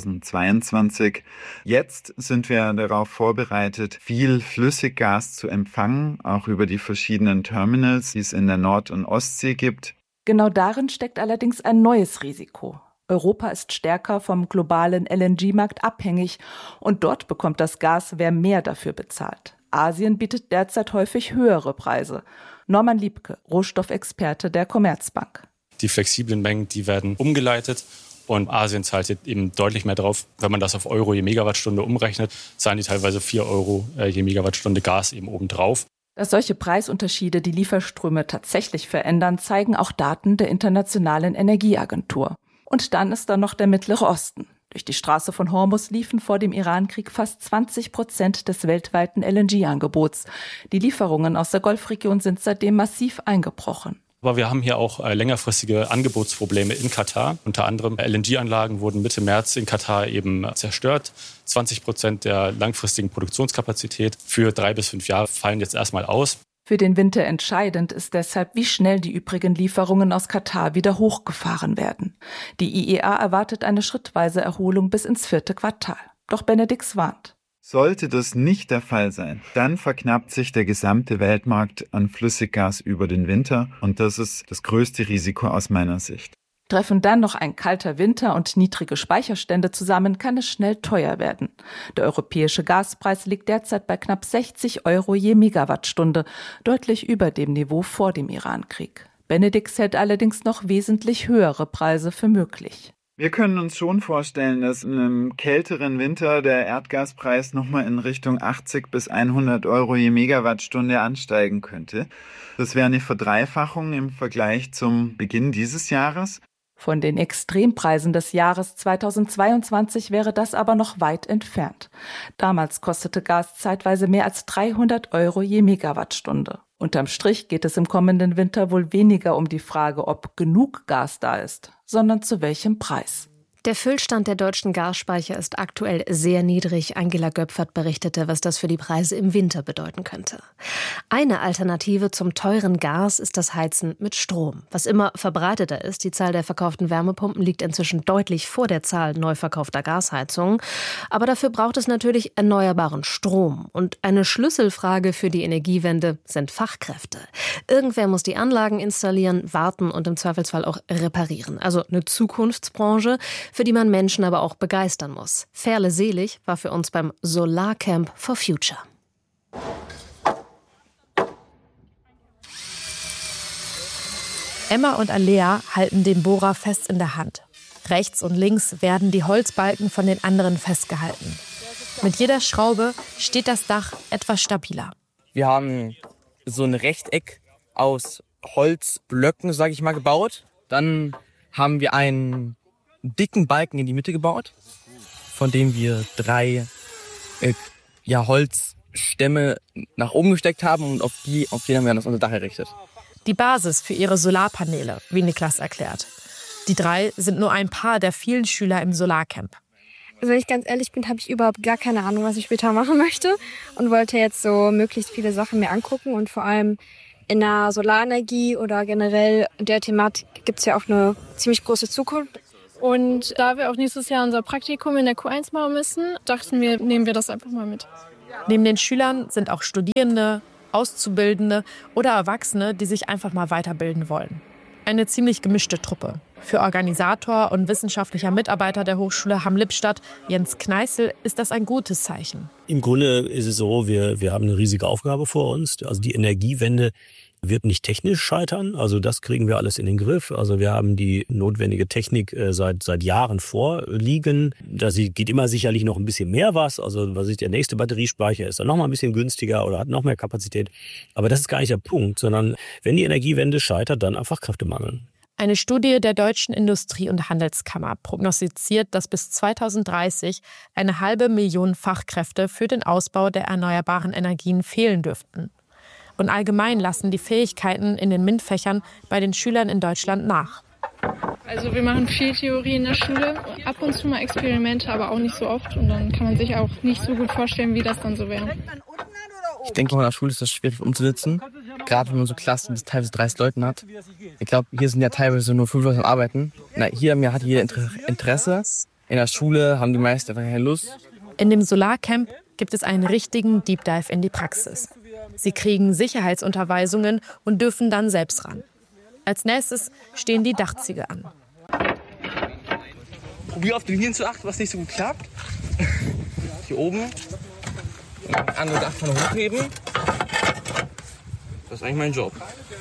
2022. Jetzt sind wir darauf vorbereitet, viel Flüssiggas zu empfangen, auch über die verschiedenen Terminals, die es in der Nord- und Ostsee gibt. Genau darin steckt allerdings ein neues Risiko. Europa ist stärker vom globalen LNG-Markt abhängig und dort bekommt das Gas, wer mehr dafür bezahlt. Asien bietet derzeit häufig höhere Preise. Norman Liebke, Rohstoffexperte der Commerzbank. Die flexiblen Mengen, die werden umgeleitet und Asien zahlt eben deutlich mehr drauf. Wenn man das auf Euro je Megawattstunde umrechnet, zahlen die teilweise 4 Euro je Megawattstunde Gas eben obendrauf. Dass solche Preisunterschiede die Lieferströme tatsächlich verändern, zeigen auch Daten der Internationalen Energieagentur. Und dann ist da noch der Mittlere Osten. Durch die Straße von Hormuz liefen vor dem Irankrieg fast 20% des weltweiten LNG-Angebots. Die Lieferungen aus der Golfregion sind seitdem massiv eingebrochen. Aber wir haben hier auch längerfristige Angebotsprobleme in Katar. Unter anderem LNG-Anlagen wurden Mitte März in Katar eben zerstört. 20% der langfristigen Produktionskapazität für 3 bis 5 Jahre fallen jetzt erstmal aus. Für den Winter entscheidend ist deshalb, wie schnell die übrigen Lieferungen aus Katar wieder hochgefahren werden. Die IEA erwartet eine schrittweise Erholung bis ins 4. Quartal. Doch Benedix warnt. Sollte das nicht der Fall sein, dann verknappt sich der gesamte Weltmarkt an Flüssiggas über den Winter und das ist das größte Risiko aus meiner Sicht. Treffen dann noch ein kalter Winter und niedrige Speicherstände zusammen, kann es schnell teuer werden. Der europäische Gaspreis liegt derzeit bei knapp 60 Euro je Megawattstunde, deutlich über dem Niveau vor dem Irankrieg. Benedix hält allerdings noch wesentlich höhere Preise für möglich. Wir können uns schon vorstellen, dass in einem kälteren Winter der Erdgaspreis nochmal in Richtung 80 bis 100 Euro je Megawattstunde ansteigen könnte. Das wäre eine Verdreifachung im Vergleich zum Beginn dieses Jahres. Von den Extrempreisen des Jahres 2022 wäre das aber noch weit entfernt. Damals kostete Gas zeitweise mehr als 300 Euro je Megawattstunde. Unterm Strich geht es im kommenden Winter wohl weniger um die Frage, ob genug Gas da ist, sondern zu welchem Preis. Der Füllstand der deutschen Gasspeicher ist aktuell sehr niedrig. Angela Göpfert berichtete, was das für die Preise im Winter bedeuten könnte. Eine Alternative zum teuren Gas ist das Heizen mit Strom. Was immer verbreiteter ist, die Zahl der verkauften Wärmepumpen liegt inzwischen deutlich vor der Zahl neu verkaufter Gasheizungen. Aber dafür braucht es natürlich erneuerbaren Strom. Und eine Schlüsselfrage für die Energiewende sind Fachkräfte. Irgendwer muss die Anlagen installieren, warten und im Zweifelsfall auch reparieren. Also eine Zukunftsbranche, für die man Menschen aber auch begeistern muss. Ferle Selig war für uns beim Solarcamp for Future. Emma und Alea halten den Bohrer fest in der Hand. Rechts und links werden die Holzbalken von den anderen festgehalten. Mit jeder Schraube steht das Dach etwas stabiler. Wir haben so ein Rechteck aus Holzblöcken, sage ich mal, gebaut. Dann haben wir einen dicken Balken in die Mitte gebaut, von dem wir 3 Holzstämme nach oben gesteckt haben und auf denen haben wir dann unser Dach errichtet. Die Basis für ihre Solarpaneele, wie Niklas erklärt. Die 3 sind nur ein paar der vielen Schüler im Solarcamp. Wenn ich ganz ehrlich bin, habe ich überhaupt gar keine Ahnung, was ich später machen möchte und wollte jetzt so möglichst viele Sachen mir angucken und vor allem in der Solarenergie oder generell in der Thematik gibt es ja auch eine ziemlich große Zukunft. Und da wir auch nächstes Jahr unser Praktikum in der Q1 machen müssen, dachten wir, nehmen wir das einfach mal mit. Neben den Schülern sind auch Studierende, Auszubildende oder Erwachsene, die sich einfach mal weiterbilden wollen. Eine ziemlich gemischte Truppe. Für Organisator und wissenschaftlicher Mitarbeiter der Hochschule Hamm-Lippstadt, Jens Kneißl, ist das ein gutes Zeichen. Im Grunde ist es so, wir haben eine riesige Aufgabe vor uns. Also die Energiewende wird nicht technisch scheitern. Also das kriegen wir alles in den Griff. Also wir haben die notwendige Technik seit Jahren vorliegen. Da geht immer sicherlich noch ein bisschen mehr was. Also der nächste Batteriespeicher ist dann noch mal ein bisschen günstiger oder hat noch mehr Kapazität. Aber das ist gar nicht der Punkt, sondern wenn die Energiewende scheitert, dann einfach Kräftemangel. Eine Studie der Deutschen Industrie- und Handelskammer prognostiziert, dass bis 2030 500.000 Fachkräfte für den Ausbau der erneuerbaren Energien fehlen dürften. Und allgemein lassen die Fähigkeiten in den MINT-Fächern bei den Schülern in Deutschland nach. Also wir machen viel Theorie in der Schule, ab und zu mal Experimente, aber auch nicht so oft. Und dann kann man sich auch nicht so gut vorstellen, wie das dann so wäre. Ich denke, in der Schule ist das schwierig umzusetzen, gerade wenn man so Klassen bis teilweise 30 Leuten hat. Ich glaube, hier sind ja teilweise nur 5 Leute am Arbeiten. Hier hat jeder Interesse. In der Schule haben die meisten einfach keine Lust. In dem Solarcamp gibt es einen richtigen Deep Dive in die Praxis. Sie kriegen Sicherheitsunterweisungen und dürfen dann selbst ran. Als nächstes stehen die Dachziegel an. Probier auf den Linien zu achten, was nicht so gut klappt. Hier oben. Andere Dachpfanne hochheben. Das ist eigentlich mein Job.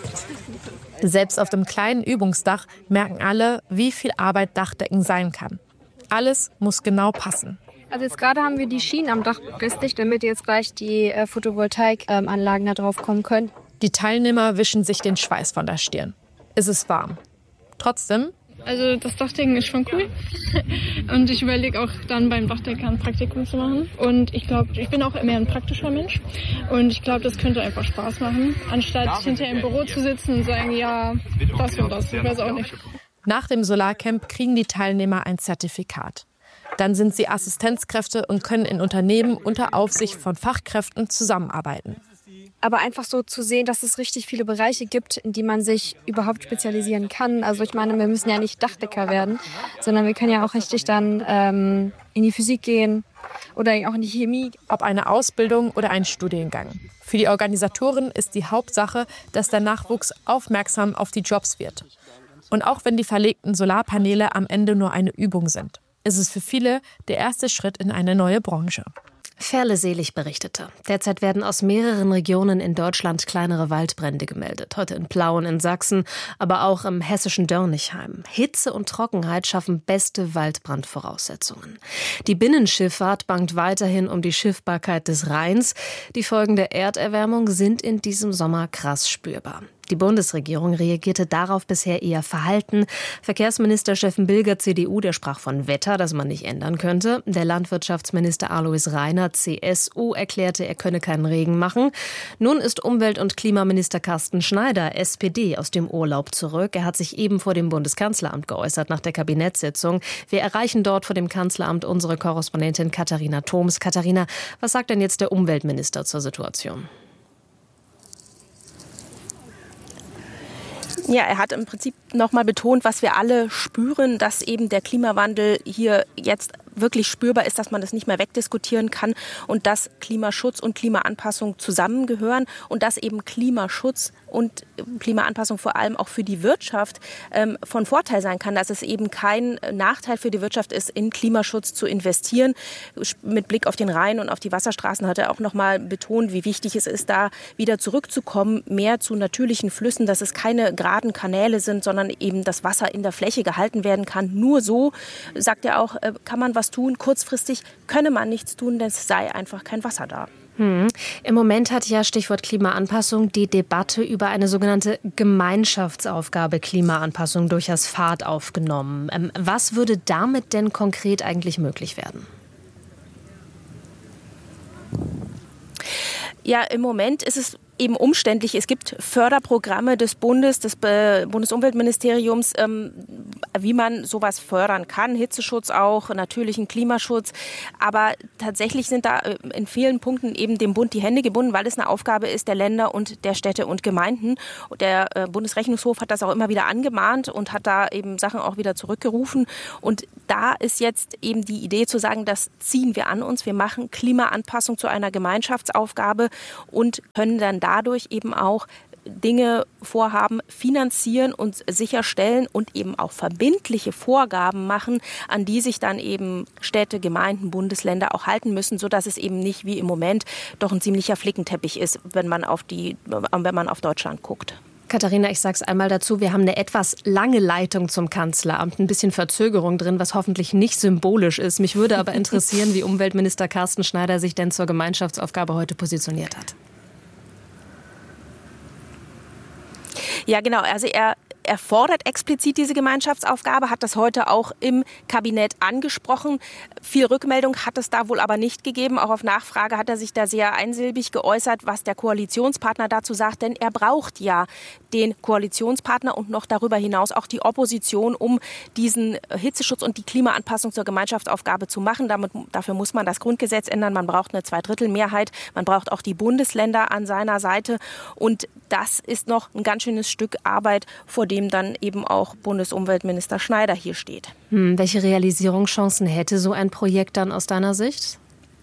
Selbst auf dem kleinen Übungsdach merken alle, wie viel Arbeit Dachdecken sein kann. Alles muss genau passen. Also jetzt gerade haben wir die Schienen am Dach befestigt, damit jetzt gleich die Photovoltaikanlagen da drauf kommen können. Die Teilnehmer wischen sich den Schweiß von der Stirn. Es ist warm. Trotzdem. Also das Dachdecken ist schon cool. Und ich überlege auch dann beim Dachdecker ein Praktikum zu machen. Und ich glaube, ich bin auch mehr ein praktischer Mensch. Und ich glaube, das könnte einfach Spaß machen, anstatt hinterher im Büro zu sitzen und sagen, ja, das und das. Ich weiß auch nicht. Nach dem Solarcamp kriegen die Teilnehmer ein Zertifikat. Dann sind sie Assistenzkräfte und können in Unternehmen unter Aufsicht von Fachkräften zusammenarbeiten. Aber einfach so zu sehen, dass es richtig viele Bereiche gibt, in die man sich überhaupt spezialisieren kann. Also ich meine, wir müssen ja nicht Dachdecker werden, sondern wir können ja auch richtig dann in die Physik gehen oder auch in die Chemie. Ob eine Ausbildung oder ein Studiengang. Für die Organisatoren ist die Hauptsache, dass der Nachwuchs aufmerksam auf die Jobs wird. Und auch wenn die verlegten Solarpaneele am Ende nur eine Übung sind, ist es für viele der erste Schritt in eine neue Branche. Ferle Selig berichtete. Derzeit werden aus mehreren Regionen in Deutschland kleinere Waldbrände gemeldet. Heute in Plauen in Sachsen, aber auch im hessischen Dörnigheim. Hitze und Trockenheit schaffen beste Waldbrandvoraussetzungen. Die Binnenschifffahrt bangt weiterhin um die Schiffbarkeit des Rheins. Die Folgen der Erderwärmung sind in diesem Sommer krass spürbar. Die Bundesregierung reagierte darauf bisher eher verhalten. Verkehrsminister Steffen Bilger, CDU, der sprach von Wetter, das man nicht ändern könnte. Der Landwirtschaftsminister Alois Rainer, CSU, erklärte, er könne keinen Regen machen. Nun ist Umwelt- und Klimaminister Carsten Schneider, SPD, aus dem Urlaub zurück. Er hat sich eben vor dem Bundeskanzleramt geäußert nach der Kabinettssitzung. Wir erreichen dort vor dem Kanzleramt unsere Korrespondentin Katharina Thoms. Katharina, was sagt denn jetzt der Umweltminister zur Situation? Ja, er hat im Prinzip nochmal betont, was wir alle spüren, dass eben der Klimawandel hier jetzt wirklich spürbar ist, dass man das nicht mehr wegdiskutieren kann und dass Klimaschutz und Klimaanpassung zusammengehören und dass eben Klimaschutz und Klimaanpassung vor allem auch für die Wirtschaft von Vorteil sein kann, dass es eben kein Nachteil für die Wirtschaft ist, in Klimaschutz zu investieren. Mit Blick auf den Rhein und auf die Wasserstraßen hat er auch noch mal betont, wie wichtig es ist, da wieder zurückzukommen, mehr zu natürlichen Flüssen, dass es keine geraden Kanäle sind, sondern eben das Wasser in der Fläche gehalten werden kann. Nur so, sagt er auch, kann man was tun. Kurzfristig könne man nichts tun, denn es sei einfach kein Wasser da. Im Moment hat ja, Stichwort Klimaanpassung, die Debatte über eine sogenannte Gemeinschaftsaufgabe Klimaanpassung durchaus Fahrt aufgenommen. Was würde damit denn konkret eigentlich möglich werden? Ja, im Moment ist es eben umständlich. Es gibt Förderprogramme des Bundesumweltministeriums, wie man sowas fördern kann. Hitzeschutz auch, natürlichen Klimaschutz. Aber tatsächlich sind da in vielen Punkten eben dem Bund die Hände gebunden, weil es eine Aufgabe ist der Länder und der Städte und Gemeinden. Der Bundesrechnungshof hat das auch immer wieder angemahnt und hat da eben Sachen auch wieder zurückgerufen. Und da ist jetzt eben die Idee zu sagen, das ziehen wir an uns. Wir machen Klimaanpassung zu einer Gemeinschaftsaufgabe und können dann dadurch eben auch Dinge, Vorhaben finanzieren und sicherstellen und eben auch verbindliche Vorgaben machen, an die sich dann eben Städte, Gemeinden, Bundesländer auch halten müssen, sodass es eben nicht wie im Moment doch ein ziemlicher Flickenteppich ist, wenn man auf Deutschland guckt. Katharina, ich sage es einmal dazu, wir haben eine etwas lange Leitung zum Kanzleramt, ein bisschen Verzögerung drin, was hoffentlich nicht symbolisch ist. Mich würde aber interessieren, wie Umweltminister Carsten Schneider sich denn zur Gemeinschaftsaufgabe heute positioniert hat. Ja, genau. Also er fordert explizit diese Gemeinschaftsaufgabe, hat das heute auch im Kabinett angesprochen. Viel Rückmeldung hat es da wohl aber nicht gegeben. Auch auf Nachfrage hat er sich da sehr einsilbig geäußert, was der Koalitionspartner dazu sagt. Denn er braucht ja den Koalitionspartner und noch darüber hinaus auch die Opposition, um diesen Hitzeschutz und die Klimaanpassung zur Gemeinschaftsaufgabe zu machen. Dafür muss man das Grundgesetz ändern. Man braucht eine Zweidrittelmehrheit. Man braucht auch die Bundesländer an seiner Seite. Und das ist noch ein ganz schönes Stück Arbeit, vor dem dann eben auch Bundesumweltminister Schneider hier steht. Welche Realisierungschancen hätte so ein Projekt dann aus deiner Sicht?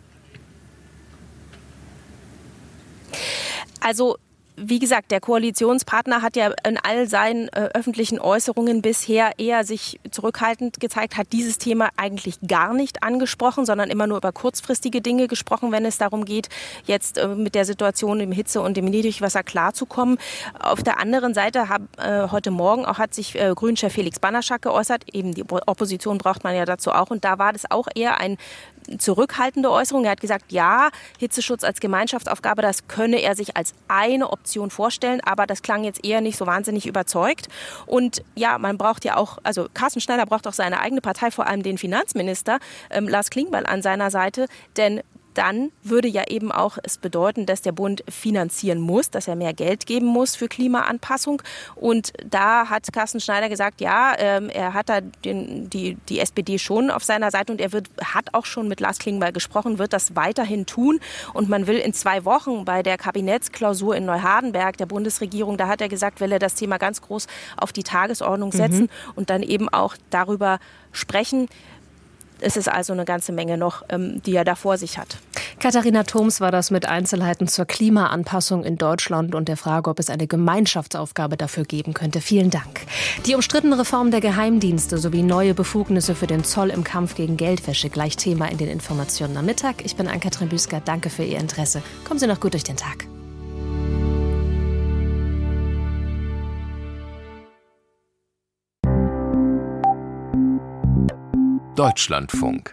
Also wie gesagt, der Koalitionspartner hat ja in all seinen öffentlichen Äußerungen bisher eher sich zurückhaltend gezeigt, hat dieses Thema eigentlich gar nicht angesprochen, sondern immer nur über kurzfristige Dinge gesprochen, wenn es darum geht, jetzt mit der Situation im Hitze- und im Niedrigwasser klarzukommen. Auf der anderen Seite heute Morgen hat sich Grünchef Felix Banaschak geäußert. Eben die Opposition braucht man ja dazu auch. Und da war das auch eher ein zurückhaltende Äußerung. Er hat gesagt, ja, Hitzeschutz als Gemeinschaftsaufgabe, das könne er sich als eine Option vorstellen, aber das klang jetzt eher nicht so wahnsinnig überzeugt. Und ja, man braucht ja auch, also Carsten Schneider braucht auch seine eigene Partei, vor allem den Finanzminister Lars Klingbeil an seiner Seite, denn dann würde ja eben auch es bedeuten, dass der Bund finanzieren muss, dass er mehr Geld geben muss für Klimaanpassung. Und da hat Carsten Schneider gesagt, ja, er hat da die SPD schon auf seiner Seite und er hat auch schon mit Lars Klingbeil gesprochen, wird das weiterhin tun. Und man will in 2 Wochen bei der Kabinettsklausur in Neuhardenberg der Bundesregierung, da hat er gesagt, will er das Thema ganz groß auf die Tagesordnung setzen und dann eben auch darüber sprechen. Es ist also eine ganze Menge noch, die er da vor sich hat. Katharina Thoms war das mit Einzelheiten zur Klimaanpassung in Deutschland und der Frage, ob es eine Gemeinschaftsaufgabe dafür geben könnte. Vielen Dank. Die umstrittene Reform der Geheimdienste sowie neue Befugnisse für den Zoll im Kampf gegen Geldwäsche gleich Thema in den Informationen am Mittag. Ich bin Ann-Kathrin Büsker. Danke für Ihr Interesse. Kommen Sie noch gut durch den Tag. Deutschlandfunk.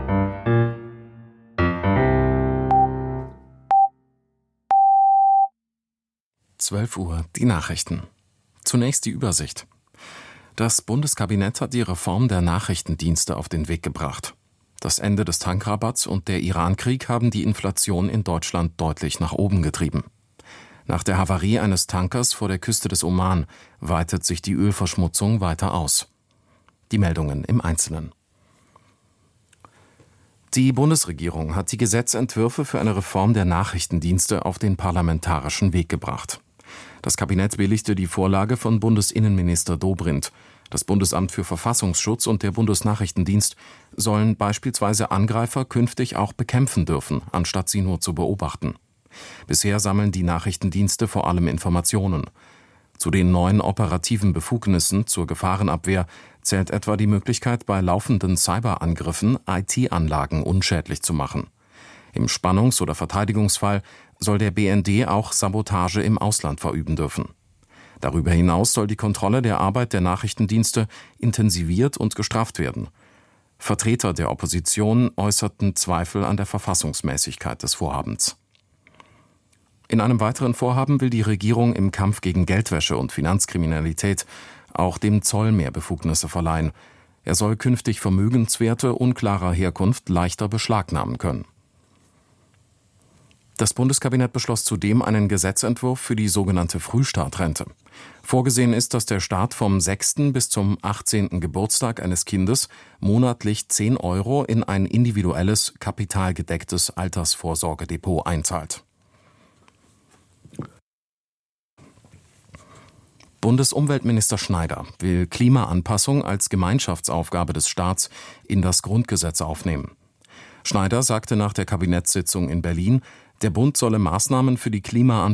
Uhr, die Nachrichten. Zunächst die Übersicht. Das Bundeskabinett hat die Reform der Nachrichtendienste auf den Weg gebracht. Das Ende des Tankrabatts und der Irankrieg haben die Inflation in Deutschland deutlich nach oben getrieben. Nach der Havarie eines Tankers vor der Küste des Oman weitet sich die Ölverschmutzung weiter aus. Die Meldungen im Einzelnen. Die Bundesregierung hat die Gesetzentwürfe für eine Reform der Nachrichtendienste auf den parlamentarischen Weg gebracht. Das Kabinett billigte die Vorlage von Bundesinnenminister Dobrindt. Das Bundesamt für Verfassungsschutz und der Bundesnachrichtendienst sollen beispielsweise Angreifer künftig auch bekämpfen dürfen, anstatt sie nur zu beobachten. Bisher sammeln die Nachrichtendienste vor allem Informationen. Zu den neuen operativen Befugnissen zur Gefahrenabwehr zählt etwa die Möglichkeit, bei laufenden Cyberangriffen IT-Anlagen unschädlich zu machen. Im Spannungs- oder Verteidigungsfall soll der BND auch Sabotage im Ausland verüben dürfen. Darüber hinaus soll die Kontrolle der Arbeit der Nachrichtendienste intensiviert und gestrafft werden. Vertreter der Opposition äußerten Zweifel an der Verfassungsmäßigkeit des Vorhabens. In einem weiteren Vorhaben will die Regierung im Kampf gegen Geldwäsche und Finanzkriminalität auch dem Zoll mehr Befugnisse verleihen. Er soll künftig Vermögenswerte unklarer Herkunft leichter beschlagnahmen können. Das Bundeskabinett beschloss zudem einen Gesetzentwurf für die sogenannte Frühstartrente. Vorgesehen ist, dass der Staat vom 6. bis zum 18. Geburtstag eines Kindes monatlich 10 € in ein individuelles, kapitalgedecktes Altersvorsorgedepot einzahlt. Bundesumweltminister Schneider will Klimaanpassung als Gemeinschaftsaufgabe des Staats in das Grundgesetz aufnehmen. Schneider sagte nach der Kabinettssitzung in Berlin, der Bund solle Maßnahmen für die Klimaanpassung